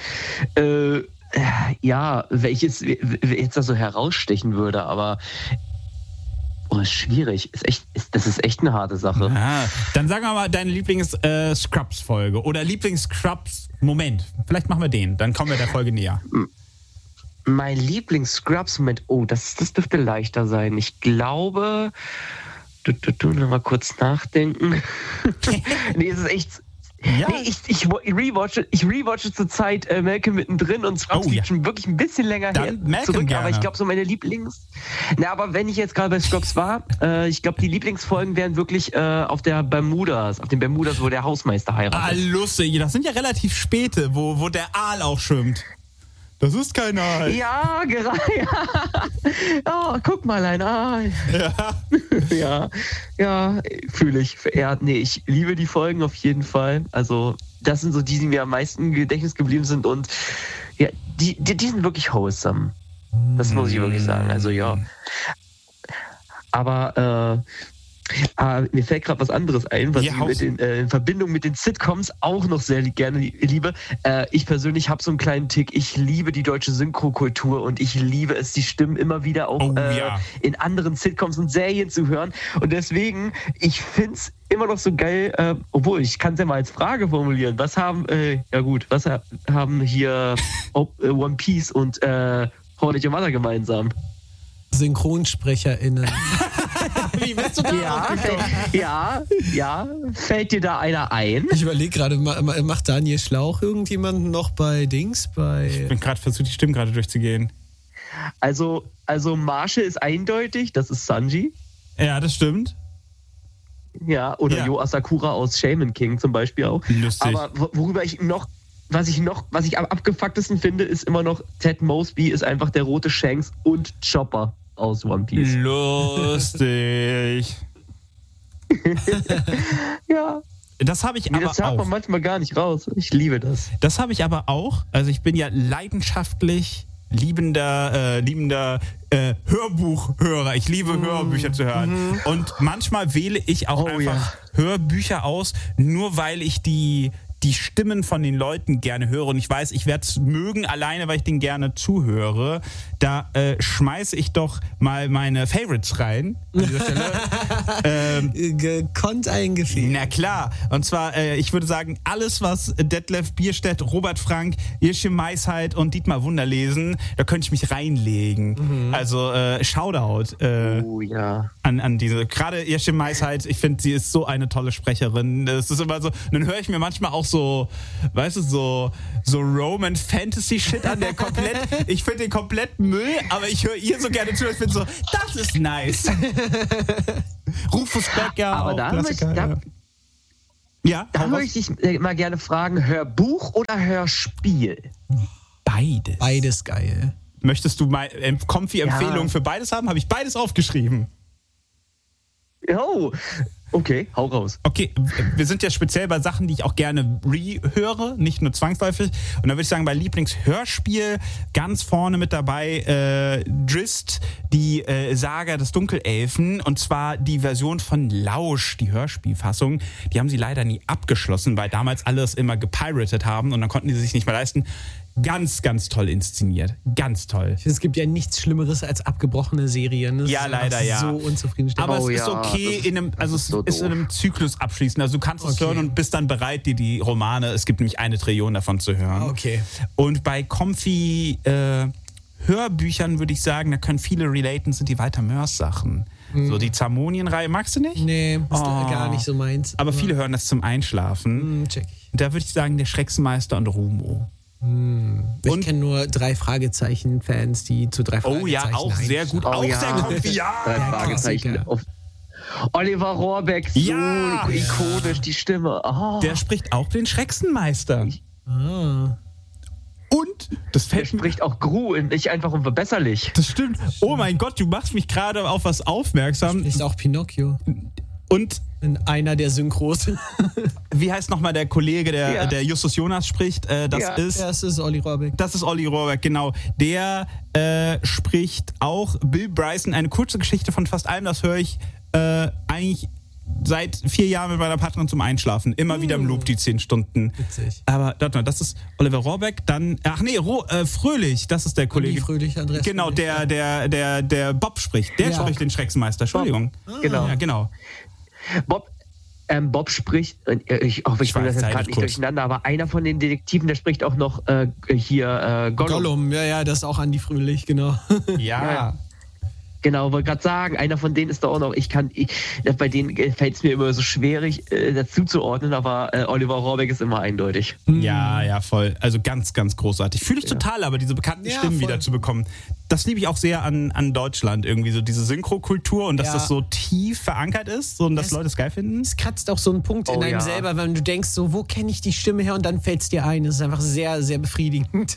welches jetzt da so herausstechen würde, aber ist schwierig. Das ist echt eine harte Sache. Ja, dann sagen wir mal deine Lieblings-Scrubs-Folge oder Lieblings-Scrubs-Moment. Vielleicht machen wir den, dann kommen wir der Folge näher. Mein Lieblings-Scrubs-Moment, das dürfte leichter sein. Ich glaube, noch mal kurz nachdenken. Nee, es ist echt... Ja. Nee, ich rewatche zurzeit Malcolm mittendrin und Scrubs liegt schon wirklich ein bisschen länger her zurück, gerne. Aber ich glaube so meine aber wenn ich jetzt gerade bei Scrubs war, ich glaube die Lieblingsfolgen wären wirklich auf den Bermudas, wo der Hausmeister heiratet. Ah, lustig, das sind ja relativ späte, wo der Aal auch schwimmt. Das ist kein Aal. Ja, gerade. Ja. Oh, guck mal, ein Aal. Ja. Ja, fühle ich. Ja, nee, ich liebe die Folgen auf jeden Fall. Also, das sind so die mir am meisten im Gedächtnis geblieben sind und ja, die sind wirklich wholesome. Das muss ich wirklich sagen. Also, ja. Aber, mir fällt gerade was anderes ein, was ich in Verbindung mit den Sitcoms auch noch sehr gerne liebe. Ich persönlich habe so einen kleinen Tick. Ich liebe die deutsche Synchrokultur und ich liebe es, die Stimmen immer wieder auch in anderen Sitcoms und Serien zu hören. Und deswegen, ich finde es immer noch so geil, obwohl ich kann es ja mal als Frage formulieren. Was haben hier One Piece und How I Met Your Mother gemeinsam? SynchronsprecherInnen. Wie bist du da Ja. Fällt dir da einer ein? Ich überlege gerade, macht Daniel Schlauch irgendjemanden noch bei Dings? Ich bin gerade versucht, die Stimmen gerade durchzugehen. Also Marshall ist eindeutig, das ist Sanji. Ja, das stimmt. Ja, oder Yo Asakura aus Shaman King zum Beispiel auch. Lustig. Aber was ich am abgefucktesten finde, ist immer noch Ted Mosby ist einfach der rote Shanks und Chopper aus One Piece. Lustig. Ja. Das habe ich aber auch. Das hört man manchmal gar nicht raus. Ich liebe das. Das habe ich aber auch. Also ich bin ja leidenschaftlich liebender Hörbuchhörer. Ich liebe Hörbücher zu hören. Und manchmal wähle ich auch einfach Hörbücher aus, nur weil ich die die Stimmen von den Leuten gerne höre und ich weiß, ich werde es mögen, alleine, weil ich denen gerne zuhöre, da schmeiße ich doch mal meine Favorites rein an dieser Stelle. Gekonnt eingefehlt. Na klar. Und zwar, ich würde sagen, alles, was Detlef Bierstedt, Robert Frank, Irschim Maisheit und Dietmar Wunder lesen, da könnte ich mich reinlegen. Also Shoutout an diese, gerade Irschim Maisheit, ich finde, sie ist so eine tolle Sprecherin. Das ist immer so, dann höre ich mir manchmal auch so, weißt du, so Roman-Fantasy-Shit an, der komplett, ich finde den komplett Müll, aber ich höre ihr so gerne zu, ich finde so, das ist nice. Rufus Becker, aber da möchte ich dich mal gerne fragen, Hörbuch oder Hörspiel? Beides. Beides geil. Möchtest du mal Comfy-Empfehlungen für beides haben? Habe ich beides aufgeschrieben. Oh, okay, hau raus. Okay, wir sind ja speziell bei Sachen, die ich auch gerne rehöre, nicht nur zwangsläufig. Und da würde ich sagen, bei Lieblingshörspiel ganz vorne mit dabei Drizzt, die Saga des Dunkelelfen, und zwar die Version von Lausch, die Hörspielfassung. Die haben sie leider nie abgeschlossen, weil damals alles immer gepiratet haben und dann konnten die sich nicht mehr leisten. Ganz, ganz toll inszeniert. Ganz toll. Ich finde, es gibt ja nichts Schlimmeres als abgebrochene Serien. Das ja, ist leider, ja. So unzufriedenstellend. Aber es ist okay, in einem Zyklus abschließen. Also du kannst es hören und bist dann bereit, dir die Romane, es gibt nämlich 1 Trillion davon zu hören. Okay. Und bei Comfy Hörbüchern würde ich sagen, da können viele relaten, sind die Walter Mörs Sachen. So die Zamonien-Reihe, magst du nicht? Nee, ist gar nicht so meins. Aber viele hören das zum Einschlafen. Check ich. Da würde ich sagen, der Schrecksmeister und Rumo. Ich kenne nur 3 Fragezeichen-Fans, die zu 3 Fragezeichen. Oh ja, auch sehr gut. Auch sehr comfy. Ja, 3 Fragezeichen. Oliver Rohrbeck, so ikonisch, die Stimme. Oh. Der spricht auch den Schrecksenmeister. Und das fällt der spricht auch Gru, nicht einfach unverbesserlich. Das stimmt. Oh mein Gott, du machst mich gerade auf was aufmerksam. Ist auch Pinocchio. Und in einer der Synchros. Wie heißt nochmal der Kollege, der Justus Jonas spricht? Das ist Olli Rohrbeck. Das ist Olli Rohrbeck, genau. Der spricht auch Bill Bryson, eine kurze Geschichte von fast allem. Das höre ich eigentlich seit 4 Jahren mit meiner Partnerin zum Einschlafen. Immer wieder im Loop, die 10 Stunden. Witzig. Aber das ist Oliver Rohrbeck. Dann, Fröhlich, das ist der Kollege. Fröhlich, Andreas genau, Fröhlich, der Bob spricht. Der spricht den Schrecksmeister. Entschuldigung. Genau. Ja, genau. Bob spricht, ich bringe das jetzt gerade nicht durcheinander, aber einer von den Detektiven, der spricht auch noch Gollum. Gollum, ja, das ist auch Andi Fröhlich, genau. Ja. Genau, wollte gerade sagen, einer von denen ist da auch noch, bei denen fällt es mir immer so schwierig, dazu zu ordnen, aber Oliver Rohrbeck ist immer eindeutig. Ja, voll. Also ganz, ganz großartig. Fühle ich total, aber diese bekannten Stimmen wieder zu bekommen. Das liebe ich auch sehr an Deutschland irgendwie, so diese Synchrokultur und dass das so tief verankert ist und dass Leute es geil finden. Es kratzt auch so einen Punkt in einem selber, wenn du denkst, so, wo kenne ich die Stimme her und dann fällt es dir ein. Das ist einfach sehr, sehr befriedigend.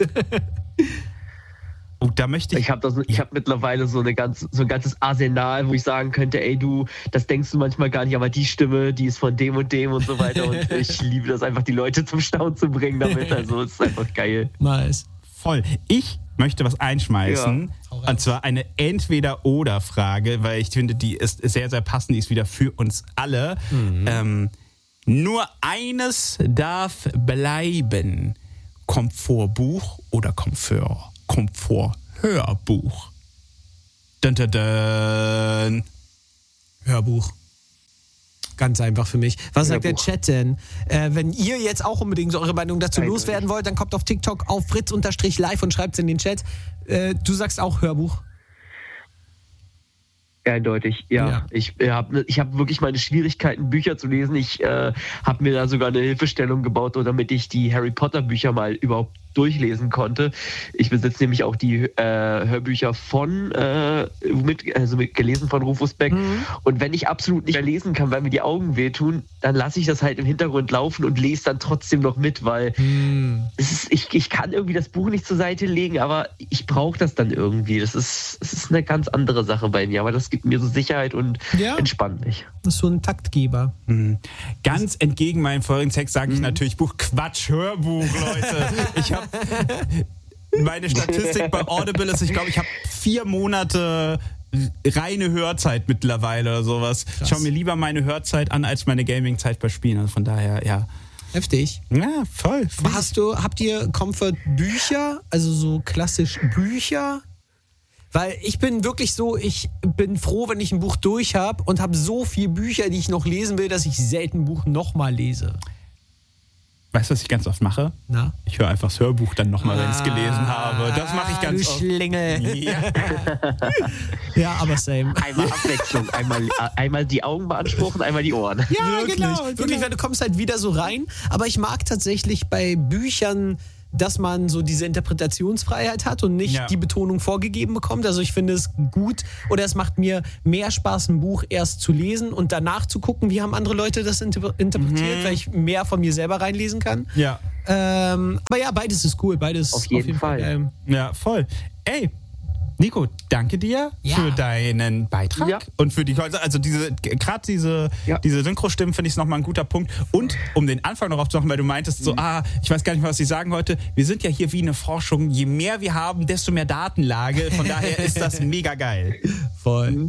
Oh, da möchte ich. Ich habe mittlerweile so ein ganzes Arsenal, wo ich sagen könnte, ey du, das denkst du manchmal gar nicht, aber die Stimme, die ist von dem und dem und so weiter. Und ich liebe das einfach, die Leute zum Staunen zu bringen damit. Also es ist einfach geil. Nice. Voll. Ich möchte was einschmeißen. Ja. Und zwar eine Entweder-Oder-Frage, weil ich finde, die ist sehr, sehr passend, die ist wieder für uns alle. Nur eines darf bleiben. Komfortbuch oder Komforthörbuch. Dun, dun, dun. Hörbuch. Ganz einfach für mich. Was sagt der Chat denn? Wenn ihr jetzt auch unbedingt eure Meinung dazu loswerden wollt, dann kommt auf TikTok auf fritz_live und schreibt es in den Chat. Du sagst auch Hörbuch. Eindeutig, ja. Ich hab wirklich meine Schwierigkeiten, Bücher zu lesen. Ich habe mir da sogar eine Hilfestellung gebaut, damit ich die Harry Potter Bücher mal überhaupt durchlesen konnte. Ich besitze nämlich auch die Hörbücher gelesen von Rufus Beck. Und wenn ich absolut nicht mehr lesen kann, weil mir die Augen wehtun, dann lasse ich das halt im Hintergrund laufen und lese dann trotzdem noch mit, weil ich kann irgendwie das Buch nicht zur Seite legen, aber ich brauche das dann irgendwie. Es ist eine ganz andere Sache bei mir, aber das gibt mir so Sicherheit und entspannt mich. Das ist so ein Taktgeber. Ganz entgegen meinem vorigen Text sage ich natürlich Buch. Quatsch, Hörbuch, Leute. Ich habe meine Statistik bei Audible ist, ich glaube, ich habe 4 Monate reine Hörzeit mittlerweile oder sowas. Krass. Ich schaue mir lieber meine Hörzeit an als meine Gaming-Zeit bei Spielen. Also von daher, ja. Heftig. Ja, voll. Habt ihr Comfort-Bücher, also so klassisch Bücher? Weil ich bin wirklich so, ich bin froh, wenn ich ein Buch durch habe und habe so viele Bücher, die ich noch lesen will, dass ich selten ein Buch nochmal lese. Weißt du, was ich ganz oft mache? Na? Ich höre einfach das Hörbuch dann nochmal, wenn ich es gelesen habe. Das mache ich ganz oft. Du Schlingel. Ja. Ja, aber same. Einmal Abwechslung. Einmal die Augen beanspruchen, einmal die Ohren. Ja, wirklich, weil du kommst halt wieder so rein. Aber ich mag tatsächlich bei Büchern, dass man so diese Interpretationsfreiheit hat und nicht die Betonung vorgegeben bekommt. Also ich finde es gut oder es macht mir mehr Spaß, ein Buch erst zu lesen und danach zu gucken, wie haben andere Leute das interpretiert, weil ich mehr von mir selber reinlesen kann. Ja. Aber ja, beides ist cool. Beides auf jeden Fall. Ja, voll. Ey, Nico, danke dir für deinen Beitrag und für die, also diese Synchrostimmen finde ich nochmal ein guter Punkt. Und um den Anfang noch aufzumachen, weil du meintest so, ich weiß gar nicht mehr, was ich sagen wollte. Wir sind ja hier wie eine Forschung. Je mehr wir haben, desto mehr Datenlage. Von daher ist das mega geil. Voll.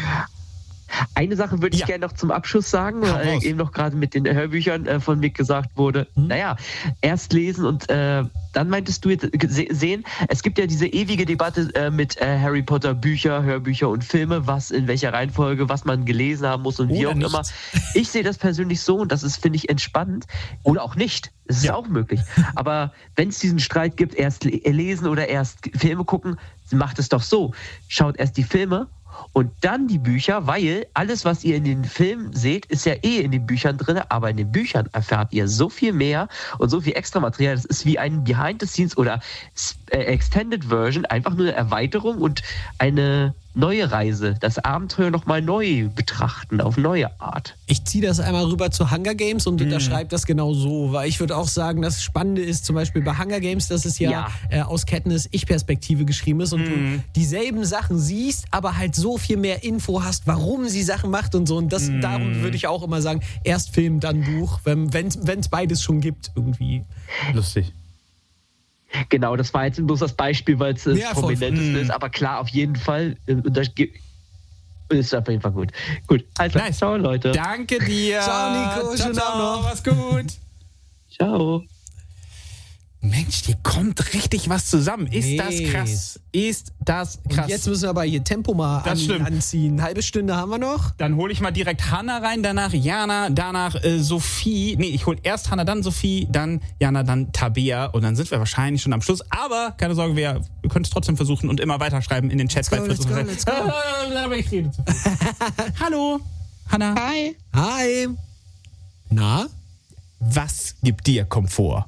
Eine Sache würde ich gerne noch zum Abschluss sagen, weil eben noch gerade mit den Hörbüchern von Mick gesagt wurde, erst lesen und dann meintest du jetzt sehen, es gibt ja diese ewige Debatte mit Harry Potter Bücher, Hörbücher und Filme, was in welcher Reihenfolge, was man gelesen haben muss und wie auch immer. Ich sehe das persönlich so und das ist, finde ich, entspannend oder auch nicht. Es ist auch möglich. Aber wenn es diesen Streit gibt, erst lesen oder erst Filme gucken, macht es doch so. Schaut erst die Filme und dann die Bücher, weil alles, was ihr in den Filmen seht, ist ja in den Büchern drin, aber in den Büchern erfahrt ihr so viel mehr und so viel extra Material. Das ist wie ein Behind-the-Scenes oder Extended Version, einfach nur eine Erweiterung und eine neue Reise, das Abenteuer nochmal neu betrachten, auf neue Art. Ich ziehe das einmal rüber zu Hunger Games und unterschreibe das genau so, weil ich würde auch sagen, das Spannende ist zum Beispiel bei Hunger Games, dass es aus Katniss Ich-Perspektive geschrieben ist und du dieselben Sachen siehst, aber halt so viel mehr Info hast, warum sie Sachen macht und so. Und das, darum würde ich auch immer sagen, erst Film, dann Buch, wenn es beides schon gibt irgendwie. Lustig. Genau, das war jetzt bloß das Beispiel, weil es prominenteste ist, aber klar, auf jeden Fall, das ist auf jeden Fall gut. Gut, also, ciao Leute. Danke dir. Ciao Nico, ciao, ciao. Mach's gut. Ciao. Mensch, hier kommt richtig was zusammen. Ist das krass? Und jetzt müssen wir aber hier Tempo mal anziehen. Eine halbe Stunde haben wir noch. Dann hole ich mal direkt Hanna rein, danach Jana, danach Sophie. Nee, ich hole erst Hanna, dann Sophie, dann Jana, dann Tabea. Und dann sind wir wahrscheinlich schon am Schluss. Aber keine Sorge, wir können es trotzdem versuchen und immer weiterschreiben in den Chats. Let's go. Ich rede zu viel. Hallo, Hanna. Hi. Na? Was gibt dir Komfort?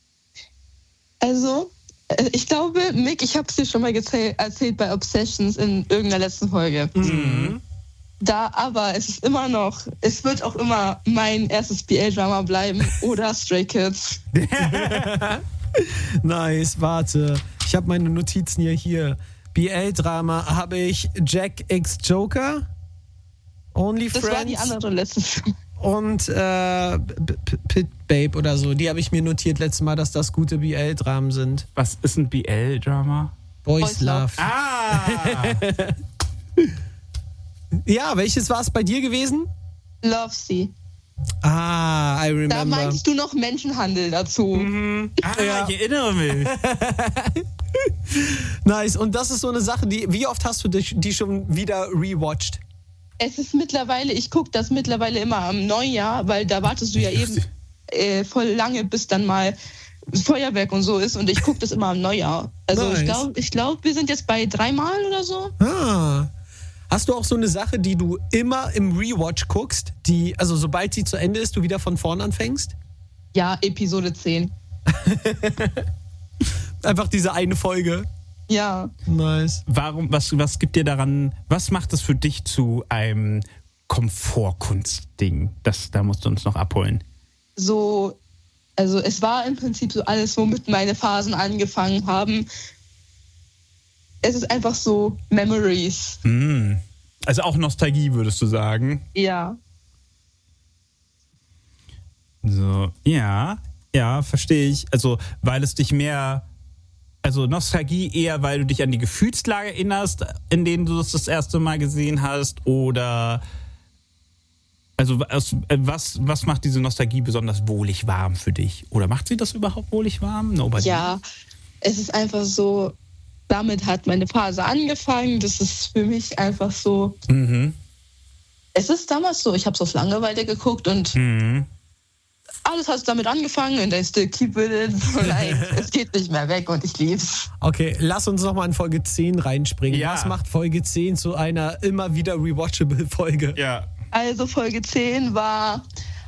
Also, ich glaube, Mick, ich habe es dir schon mal erzählt bei Obsessions in irgendeiner letzten Folge. Aber es wird auch immer mein erstes BL-Drama bleiben oder Stray Kids. Nice, warte. Ich habe meine Notizen hier. BL-Drama habe ich Jack X Joker, Only Friends. Das war die andere letzte Folge. Und Pit Babe oder so. Die habe ich mir notiert letztes Mal, dass das gute BL-Dramen sind. Was ist ein BL-Drama? Boys Love. Ja, welches war es bei dir gewesen? Love Sea. I remember. Da meintest du noch Menschenhandel dazu. Ich erinnere mich. Nice. Und das ist so eine Sache, wie oft hast du die schon wieder rewatcht? Es ist mittlerweile, ich gucke das mittlerweile immer am Neujahr, weil da wartest du ja eben voll lange, bis dann mal Feuerwerk und so ist und ich gucke das immer am Neujahr. Also nice. ich glaube, wir sind jetzt bei 3 Mal oder so. Hast du auch so eine Sache, die du immer im Rewatch guckst, also sobald sie zu Ende ist, du wieder von vorn anfängst? Ja, Episode 10. Einfach diese eine Folge. Ja. Nice. Was gibt dir daran, was macht es für dich zu einem Komfortkunstding? Da musst du uns noch abholen. Also es war im Prinzip so alles, womit meine Phasen angefangen haben. Es ist einfach so Memories. Also auch Nostalgie, würdest du sagen? Ja. So, ja, verstehe ich. Also, weil es dich mehr... Also Nostalgie eher, weil du dich an die Gefühlslage erinnerst, in denen du das erste Mal gesehen hast, oder Also was macht diese Nostalgie besonders wohlig warm für dich? Oder macht sie das überhaupt wohlig warm? Nobody. Ja, es ist einfach so, damit hat meine Phase angefangen. Das ist für mich einfach so. Es ist damals so, ich habe es aus Langeweile geguckt und alles hat damit angefangen und I still keep with it. Es geht nicht mehr weg und ich lieb's. Okay, lass uns nochmal in Folge 10 reinspringen. Ja. Was macht Folge 10 zu einer immer wieder rewatchable Folge? Ja. Also Folge 10 war,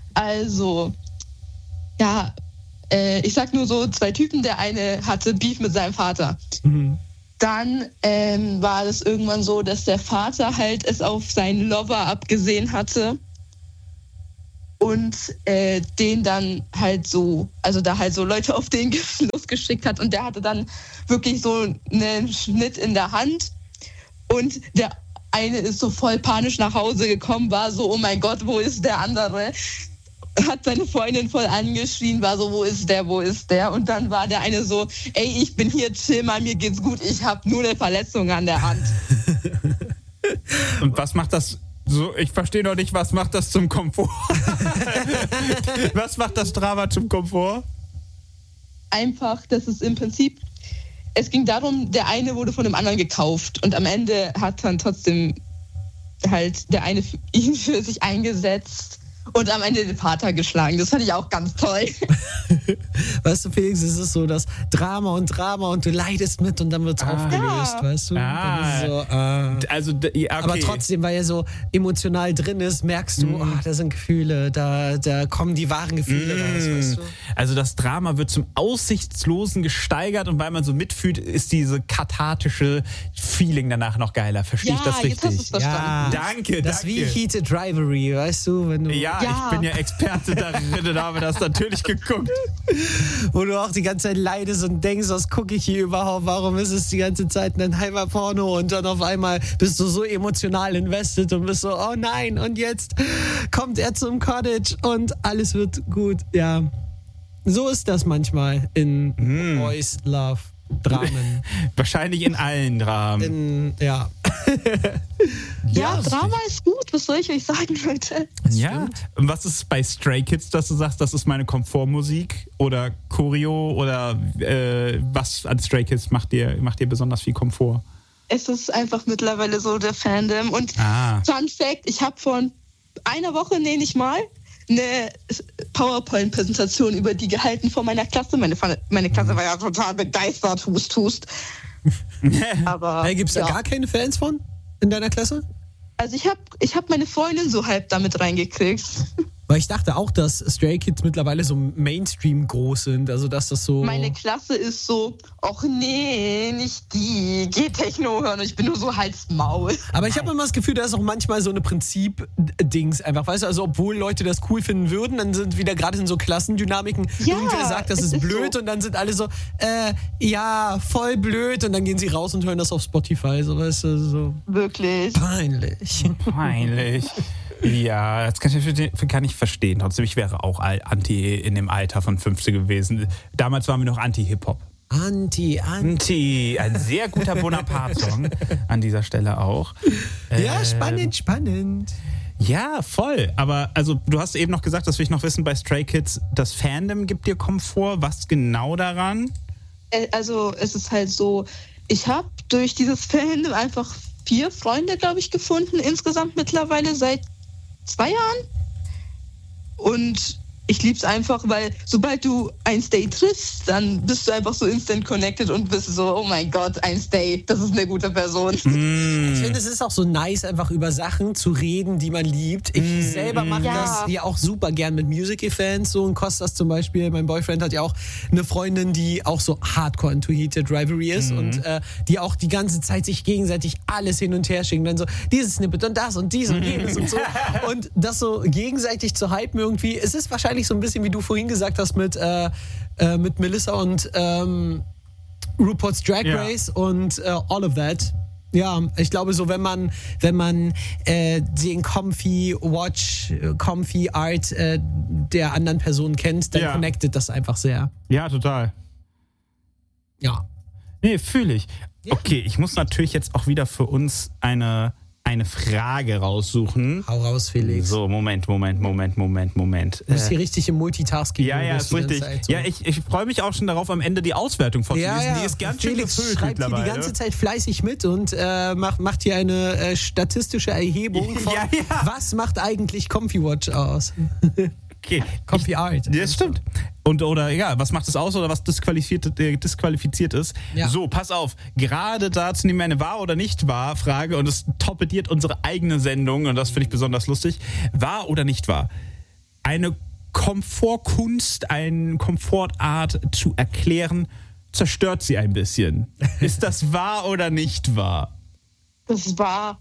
ich sag nur so 2 Typen. Der eine hatte Beef mit seinem Vater. Dann war es irgendwann so, dass der Vater halt es auf seinen Lover abgesehen hatte. Und den dann halt so, also da halt so Leute auf den losgeschickt hat. Und der hatte dann wirklich so einen Schnitt in der Hand. Und der eine ist so voll panisch nach Hause gekommen, war so, oh mein Gott, wo ist der andere? Hat seine Freundin voll angeschrien, war so, wo ist der? Und dann war der eine so, ey, ich bin hier, chill mal, mir geht's gut, ich habe nur eine Verletzung an der Hand. Und was macht das... So, ich verstehe noch nicht, was macht das zum Komfort? Was macht das Drama zum Komfort? Einfach, dass es im Prinzip, es ging darum, der eine wurde von dem anderen gekauft und am Ende hat dann trotzdem halt der eine ihn für sich eingesetzt und am Ende den Vater geschlagen. Das fand ich auch ganz toll. Weißt du, Felix, es ist so das Drama und du leidest mit und dann wird es aufgelöst, weißt du? Okay. Aber trotzdem, weil er so emotional drin ist, merkst du, da sind Gefühle, da kommen die wahren Gefühle raus, weißt du? Also das Drama wird zum Aussichtslosen gesteigert und weil man so mitfühlt, ist diese kathartische Feeling danach noch geiler. Verstehe ich das richtig? Jetzt hast du es verstanden. Danke. Das ist wie Heated Rivalry, weißt du? Wenn du ich bin ja Experte darin und habe das natürlich geguckt. Wo du auch die ganze Zeit leidest und denkst, was gucke ich hier überhaupt? Warum ist es die ganze Zeit ein Heimatporno? Und dann auf einmal bist du so emotional invested und bist so, oh nein, und jetzt kommt er zum Cottage und alles wird gut. Ja, so ist das manchmal in Boys Love Dramen. Wahrscheinlich in allen Dramen. Ja, Drama ist gut, was soll ich euch sagen, Leute? Ja, und was ist bei Stray Kids, dass du sagst, das ist meine Komfortmusik oder Choreo oder was an Stray Kids macht dir besonders viel Komfort? Es ist einfach mittlerweile so der Fandom und Fun Fact, ich habe vor einer Woche, nicht mal, eine PowerPoint-Präsentation über die gehalten von meiner Klasse. Meine Klasse war ja total begeistert, hust. Aber hey, gibt's da gar keine Fans von in deiner Klasse? Also ich hab meine Freundin so halb damit reingekriegt. Weil ich dachte auch, dass Stray Kids mittlerweile so Mainstream groß sind, also dass das so... Meine Klasse ist so, ach nee, nicht die, geh Techno hören und ich bin nur so Hals-Maul. Aber ich habe immer das Gefühl, da ist auch manchmal so eine Prinzip-Dings einfach, weißt du, also obwohl Leute das cool finden würden, dann sind wieder gerade in so Klassendynamiken, irgendwer sagt, das ist blöd so. Und dann sind alle so, voll blöd und dann gehen sie raus und hören das auf Spotify, so weißt du, so. Wirklich. Peinlich. Ja, das kann ich verstehen. Trotzdem, ich wäre auch Anti in dem Alter von 15 gewesen. Damals waren wir noch Anti-Hip-Hop. Anti. Ein sehr guter Bonaparte-Song an dieser Stelle auch. Ja, spannend. Ja, voll. Aber also du hast eben noch gesagt, das will ich noch wissen, bei Stray Kids, das Fandom gibt dir Komfort. Was genau daran? Also es ist halt so, ich habe durch dieses Fandom einfach 4 Freunde, glaube ich, gefunden, insgesamt mittlerweile seit 2 Jahren. Und ich lieb's einfach, weil sobald du ein Stay triffst, dann bist du einfach so instant connected und bist so, oh mein Gott, ein Stay, das ist eine gute Person. Ich finde, es ist auch so nice, einfach über Sachen zu reden, die man liebt. Ich selber mache das ja auch super gern mit Musical-Fans, so, und Kostas zum Beispiel, mein Boyfriend, hat ja auch eine Freundin, die auch so hardcore into Heated Rivalry ist und die auch die ganze Zeit sich gegenseitig alles hin und her schicken, dann so dieses Snippet und das und dies und jenes und so. Und das so gegenseitig zu hypen irgendwie, es ist wahrscheinlich so ein bisschen, wie du vorhin gesagt hast, mit Melissa und RuPaul's Drag Race und all of that. Ja, ich glaube so, wenn man den Comfy Art der anderen Person kennt, dann connectet das einfach sehr. Ja, total. Ja. Nee, fühle ich. Okay, ich muss natürlich jetzt auch wieder für uns eine eine Frage raussuchen. Hau raus, Felix. So, Moment. Du bist hier richtig im Multitasking. Ja, ist richtig. So. Ja, ich freue mich auch schon darauf, am Ende die Auswertung vorzulesen. Ja. Die ist ganz schön gefüllt schreibt hier die ganze Zeit fleißig mit und macht hier eine statistische Erhebung von, was macht eigentlich ComfyWatch aus? Okay. Comfy Art. Das stimmt. Was macht es aus oder was disqualifiziert ist. Ja. So, pass auf. Gerade dazu nehmen wir eine wahr oder nicht wahr Frage und es torpediert unsere eigene Sendung und das finde ich besonders lustig. Wahr oder nicht wahr? Eine Komfortkunst, eine Komfortart zu erklären, zerstört sie ein bisschen. Ist das wahr oder nicht wahr? Das ist wahr.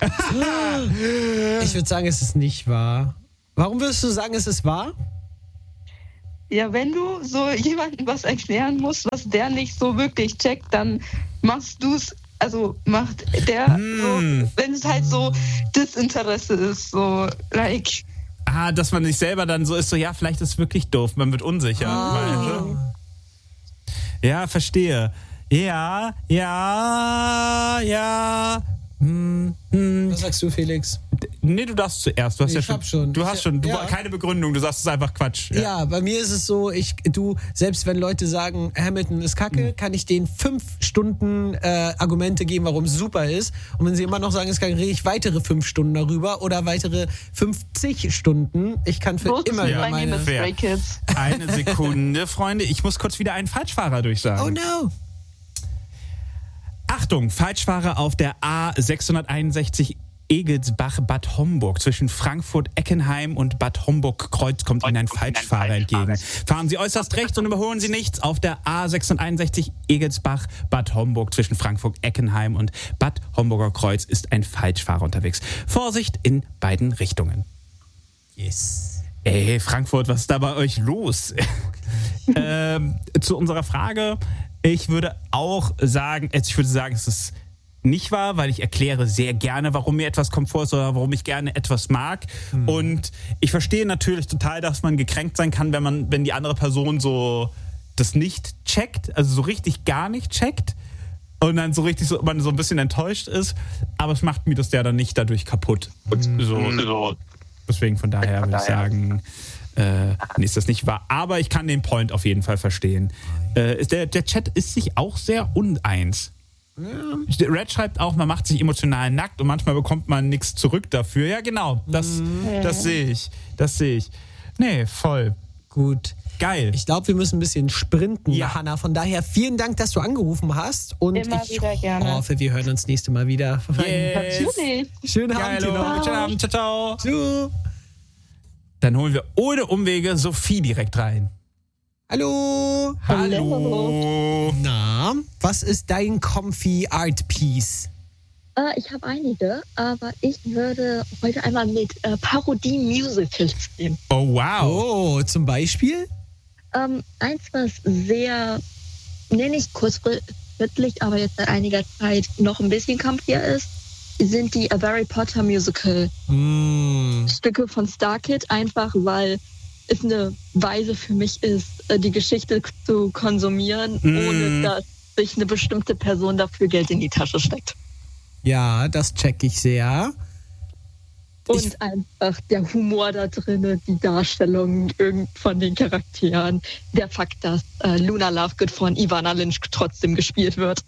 Ich würde sagen, es ist nicht wahr. Warum würdest du sagen, es ist wahr? Ja, wenn du so jemandem was erklären musst, was der nicht so wirklich checkt, dann machst du es, also macht der so, wenn es halt so Desinteresse ist, so like. Dass man sich selber dann so ist, so ja, vielleicht ist es wirklich doof, man wird unsicher. Ja, verstehe. Ja. Was sagst du, Felix? Nee, du darfst zuerst. Du hast schon. Keine Begründung, du sagst, es ist einfach Quatsch. Ja, bei mir ist es so, selbst wenn Leute sagen, Hamilton ist kacke, kann ich denen 5 Stunden Argumente geben, warum es super ist. Und wenn sie immer noch sagen, es kann, rede ich weitere 5 Stunden darüber oder weitere 50 Stunden. Ich kann für immer über meine... Eine Sekunde, Freunde. Ich muss kurz wieder einen Falschfahrer durchsagen. Oh no! Achtung, Falschfahrer auf der A661 Egelsbach-Bad Homburg. Zwischen Frankfurt-Eckenheim und Bad Homburg-Kreuz kommt Ihnen ein Falschfahrer entgegen. Fahren Sie äußerst rechts und überholen Sie nichts. Auf der A661 Egelsbach-Bad Homburg zwischen Frankfurt-Eckenheim und Bad Homburger Kreuz ist ein Falschfahrer unterwegs. Vorsicht in beiden Richtungen. Yes. Ey, Frankfurt, was ist da bei euch los? Zu unserer Frage... Ich würde sagen, es ist nicht wahr, weil ich erkläre sehr gerne, warum mir etwas Komfort ist oder warum ich gerne etwas mag. Und ich verstehe natürlich total, dass man gekränkt sein kann, wenn die andere Person so das nicht checkt, also so richtig gar nicht checkt und dann so richtig man so ein bisschen enttäuscht ist. Aber es macht mir das ja dann nicht dadurch kaputt. Und so. Deswegen von daher würde ich sagen... ist das nicht wahr. Aber ich kann den Point auf jeden Fall verstehen. Der Chat ist sich auch sehr uneins. Red schreibt auch, man macht sich emotional nackt und manchmal bekommt man nichts zurück dafür. Ja, genau. Das sehe ich. Nee, voll. Gut. Geil. Ich glaube, wir müssen ein bisschen sprinten, Hannah. Von daher vielen Dank, dass du angerufen hast. Und immer wieder gerne. Hoffe, wir hören uns nächste Mal wieder. Yes. Natürlich. Schönen Abend noch. Schönen Abend. Ciao. Ciao. Dann holen wir ohne Umwege Sophie direkt rein. Hallo. Na, was ist dein Comfy Art Piece? Ich habe einige, aber ich würde heute einmal mit Parodie-Musicals gehen. Oh, wow. Oh, zum Beispiel? Eins, was sehr, nicht kurzfristig, aber jetzt seit einiger Zeit noch ein bisschen comfier ist, sind die A Harry Potter Musical Stücke von StarKid, einfach weil es eine Weise für mich ist, die Geschichte zu konsumieren, ohne dass sich eine bestimmte Person dafür Geld in die Tasche steckt. Ja, das check ich sehr. Und einfach der Humor da drin, die Darstellung von den Charakteren, der Fakt, dass Luna Lovegood von Ivana Lynch trotzdem gespielt wird.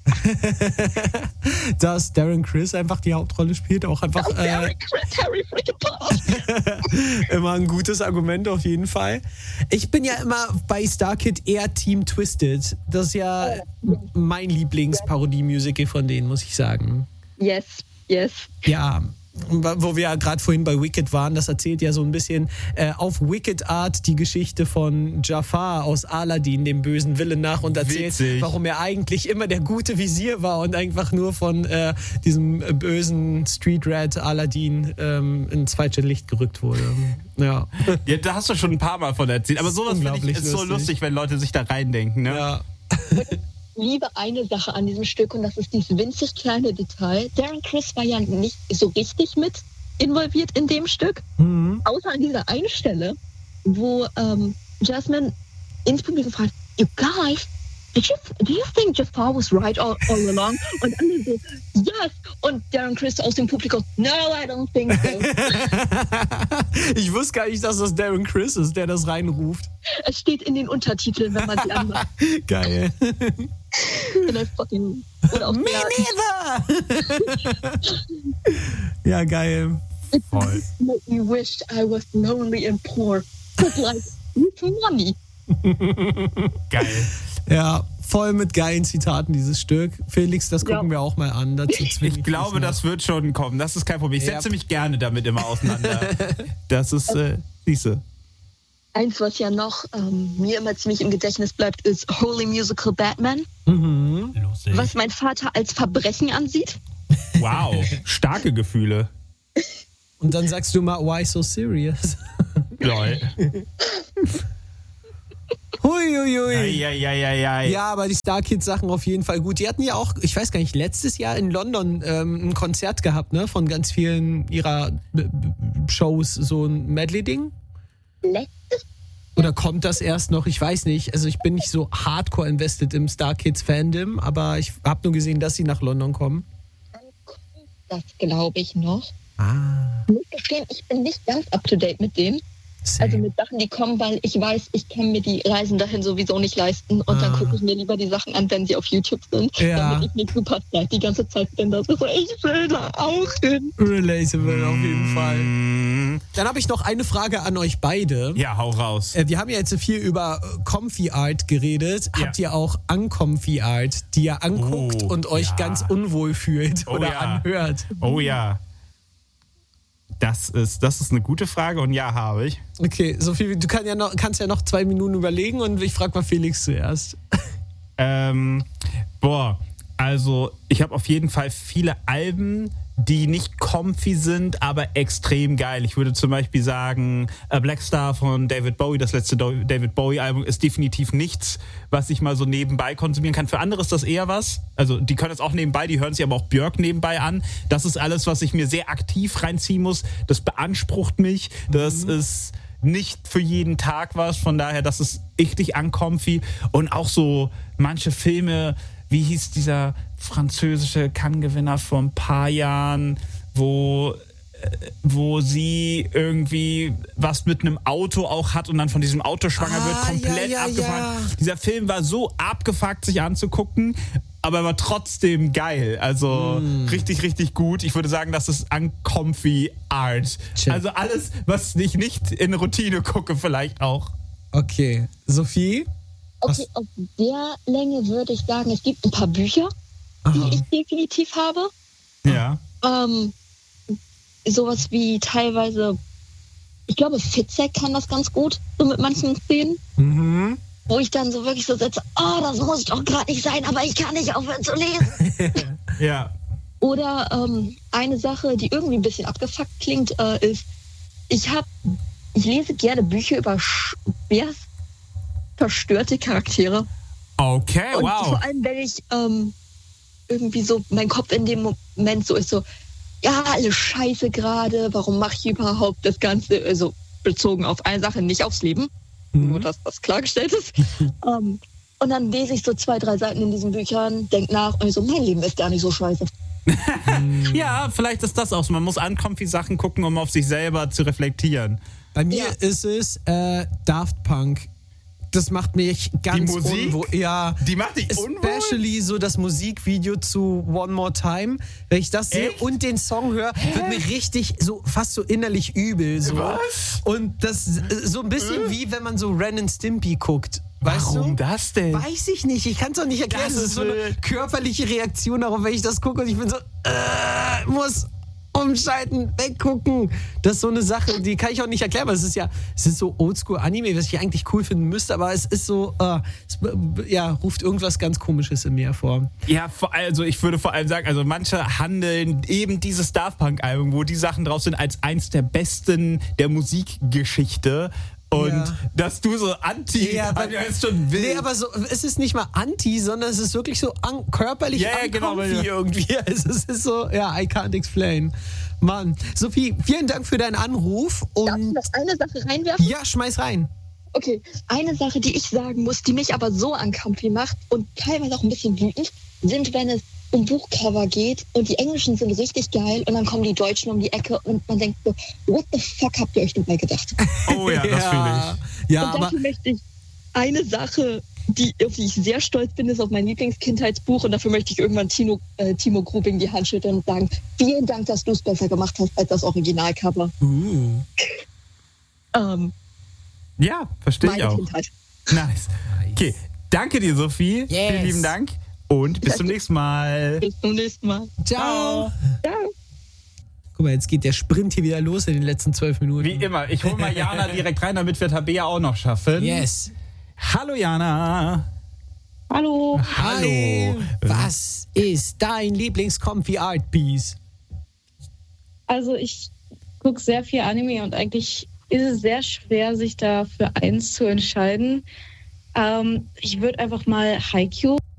Dass Darren Criss einfach die Hauptrolle spielt, auch einfach Darren Criss, Harry freaking Potter. Immer ein gutes Argument auf jeden Fall. Ich bin ja immer bei StarKid eher Team Twisted. Das ist ja mein Lieblingsparodie-Musical von denen, muss ich sagen. Yes. Ja, wo wir ja gerade vorhin bei Wicked waren, das erzählt ja so ein bisschen auf Wicked Art die Geschichte von Jafar aus Aladdin, dem bösen Willen, nach und erzählt, warum er eigentlich immer der gute Visier war und einfach nur von diesem bösen Street Rat Aladdin ins falsche Licht gerückt wurde. Ja, da hast du schon ein paar Mal von erzählt, aber sowas finde ich ist so lustig, wenn Leute sich da reindenken. Ne? Ja. Liebe eine Sache an diesem Stück und das ist dieses winzig kleine Detail. Darren Criss war ja nicht so richtig mit involviert in dem Stück, außer an dieser einen Stelle, wo Jasmine ins Publikum fragt, you guys, do you think Jafar was right all along? Und alle so, yes. Und Darren Criss aus dem Publikum, no, I don't think so. Ich wusste gar nicht, dass das Darren Criss ist, der das reinruft. Es steht in den Untertiteln, wenn man sie anmacht. Geil. Oder auch Me neither! Ja, geil. It made me wish I was lonely and poor, but like with money. Geil. Ja, voll mit geilen Zitaten, dieses Stück. Felix, das gucken wir auch mal an. Dazu ich glaube, das wird schon kommen. Das ist kein Problem. Ich setze mich gerne damit immer auseinander. Das ist, siehste. Eins, was ja noch mir immer ziemlich im Gedächtnis bleibt, ist Holy Musical Batman. Mhm. Lustig. Was mein Vater als Verbrechen ansieht. Wow, starke Gefühle. Und dann sagst du mal, why so serious? Lol. Huiuiui. Ja, aber die Star Kids Sachen auf jeden Fall gut. Die hatten ja auch, ich weiß gar nicht, letztes Jahr in London ein Konzert gehabt, ne? Von ganz vielen ihrer Shows, so ein Medley-Ding. Letztes? Oder kommt das erst noch? Ich weiß nicht. Also ich bin nicht so hardcore invested im Star Kids Fandom, aber ich habe nur gesehen, dass sie nach London kommen. Das glaube ich noch. Ah. Ich muss gestehen, ich bin nicht ganz up to date mit denen. Same. Also mit Sachen, die kommen, weil ich weiß, ich kann mir die Reisen dahin sowieso nicht leisten und dann gucke ich mir lieber die Sachen an, wenn sie auf YouTube sind, damit ich nicht super Zeit die ganze Zeit bin. Das ist so, ich will da auch hin. Relatable auf jeden Fall. Dann habe ich noch eine Frage an euch beide. Ja, hau raus. Wir haben ja jetzt viel über Comfy Art geredet. Ja. Habt ihr auch Uncomfy Art, die ihr anguckt und euch ganz unwohl fühlt oder anhört? Oh ja. Das ist eine gute Frage und ja, habe ich. Okay, Sophie, du kannst ja noch 2 Minuten überlegen und ich frage mal Felix zuerst. Also ich habe auf jeden Fall viele Alben, die nicht comfy sind, aber extrem geil. Ich würde zum Beispiel sagen, A Black Star von David Bowie, das letzte David Bowie-Album, ist definitiv nichts, was ich mal so nebenbei konsumieren kann. Für andere ist das eher was. Also die können es auch nebenbei, die hören sich aber auch Björk nebenbei an. Das ist alles, was ich mir sehr aktiv reinziehen muss. Das beansprucht mich. Das ist nicht für jeden Tag was. Von daher, das ist richtig uncomfy. Und auch so manche Filme, wie hieß dieser französische Cannes-Gewinner vor ein paar Jahren, wo sie irgendwie was mit einem Auto auch hat und dann von diesem Auto schwanger wird, komplett abgefuckt. Ja. Dieser Film war so abgefuckt, sich anzugucken, aber er war trotzdem geil. Also richtig, richtig gut. Ich würde sagen, das ist uncomfy Art. Check. Also alles, was ich nicht in Routine gucke, vielleicht auch. Okay. Sophie? Okay, auf der Länge würde ich sagen, es gibt ein paar Bücher, die ich definitiv habe. Ja. Sowas wie teilweise, ich glaube, Fitzek kann das ganz gut, so mit manchen Szenen. Mhm. Wo ich dann so wirklich so setze, das muss doch gerade nicht sein, aber ich kann nicht aufhören zu lesen. Ja. Oder eine Sache, die irgendwie ein bisschen abgefuckt klingt, ist, ich lese gerne Bücher über verstörte Charaktere. Okay, und wow. Vor allem, wenn ich irgendwie so, mein Kopf in dem Moment so ist so, ja, alles scheiße gerade, warum mache ich überhaupt das Ganze, also bezogen auf eine Sache, nicht aufs Leben, nur dass das klargestellt ist. Und dann lese ich so 2, 3 Seiten in diesen Büchern, denke nach und so, mein Leben ist gar nicht so scheiße. Ja, vielleicht ist das auch so. Man muss uncomfy Sachen gucken, um auf sich selber zu reflektieren. Bei mir ist es Daft Punk. Das macht mich ganz unwohl. Ja, die macht dich unwohl? Especially so das Musikvideo zu One More Time. Wenn ich das sehe und den Song höre, wird mir richtig so fast so innerlich übel. So. Was? Und das so ein bisschen wie wenn man so Ren and Stimpy guckt. Weißt Warum du? das denn? Weiß ich nicht. Ich kann es auch nicht erklären. Das ist so eine körperliche Reaktion darauf, wenn ich das gucke und ich bin so, muss umschalten, weggucken. Das ist so eine Sache, die kann ich auch nicht erklären, weil es ist so Oldschool-Anime, was ich eigentlich cool finden müsste, aber es ist so, ruft irgendwas ganz Komisches in mir hervor. Ja, also ich würde vor allem sagen, also manche handeln eben dieses Daft Punk-Album, wo die Sachen drauf sind, als eins der besten der Musikgeschichte. Und dass du so anti, ist schon wild. Nee, aber so, es ist nicht mal anti, sondern es ist wirklich so körperlich uncomfy irgendwie. Es ist so, I can't explain. Mann, Sophie, vielen Dank für deinen Anruf. Und darf ich noch eine Sache reinwerfen? Ja, schmeiß rein. Okay, eine Sache, die ich sagen muss, die mich aber so uncomfy macht und teilweise auch ein bisschen wütend, sind, wenn es um Buchcover geht und die Englischen sind richtig geil und dann kommen die Deutschen um die Ecke und man denkt so, what the fuck habt ihr euch dabei gedacht? Oh ja, das fühle ich. Ja, und dafür möchte ich eine Sache, auf die ich sehr stolz bin, ist auf mein Lieblingskindheitsbuch und dafür möchte ich irgendwann Timo Grubing die Hand schütteln und sagen, vielen Dank, dass du es besser gemacht hast als das Originalcover. Ja, verstehe ich auch. Kindheit. Nice. Okay, danke dir, Sophie. Yes. Vielen lieben Dank und bis zum nächsten Mal. Bis zum nächsten Mal. Ciao. Ciao. Guck mal, jetzt geht der Sprint hier wieder los in den letzten 12 Minuten. Wie immer, ich hole mal Jana direkt rein, damit wir Tabea auch noch schaffen. Yes. Hallo Jana. Hallo. Hi. Was ist dein Lieblings-Comfy-Art-Piece? Also ich gucke sehr viel Anime und eigentlich ist es sehr schwer, sich da für eins zu entscheiden. Ich würde einfach mal Haikyuu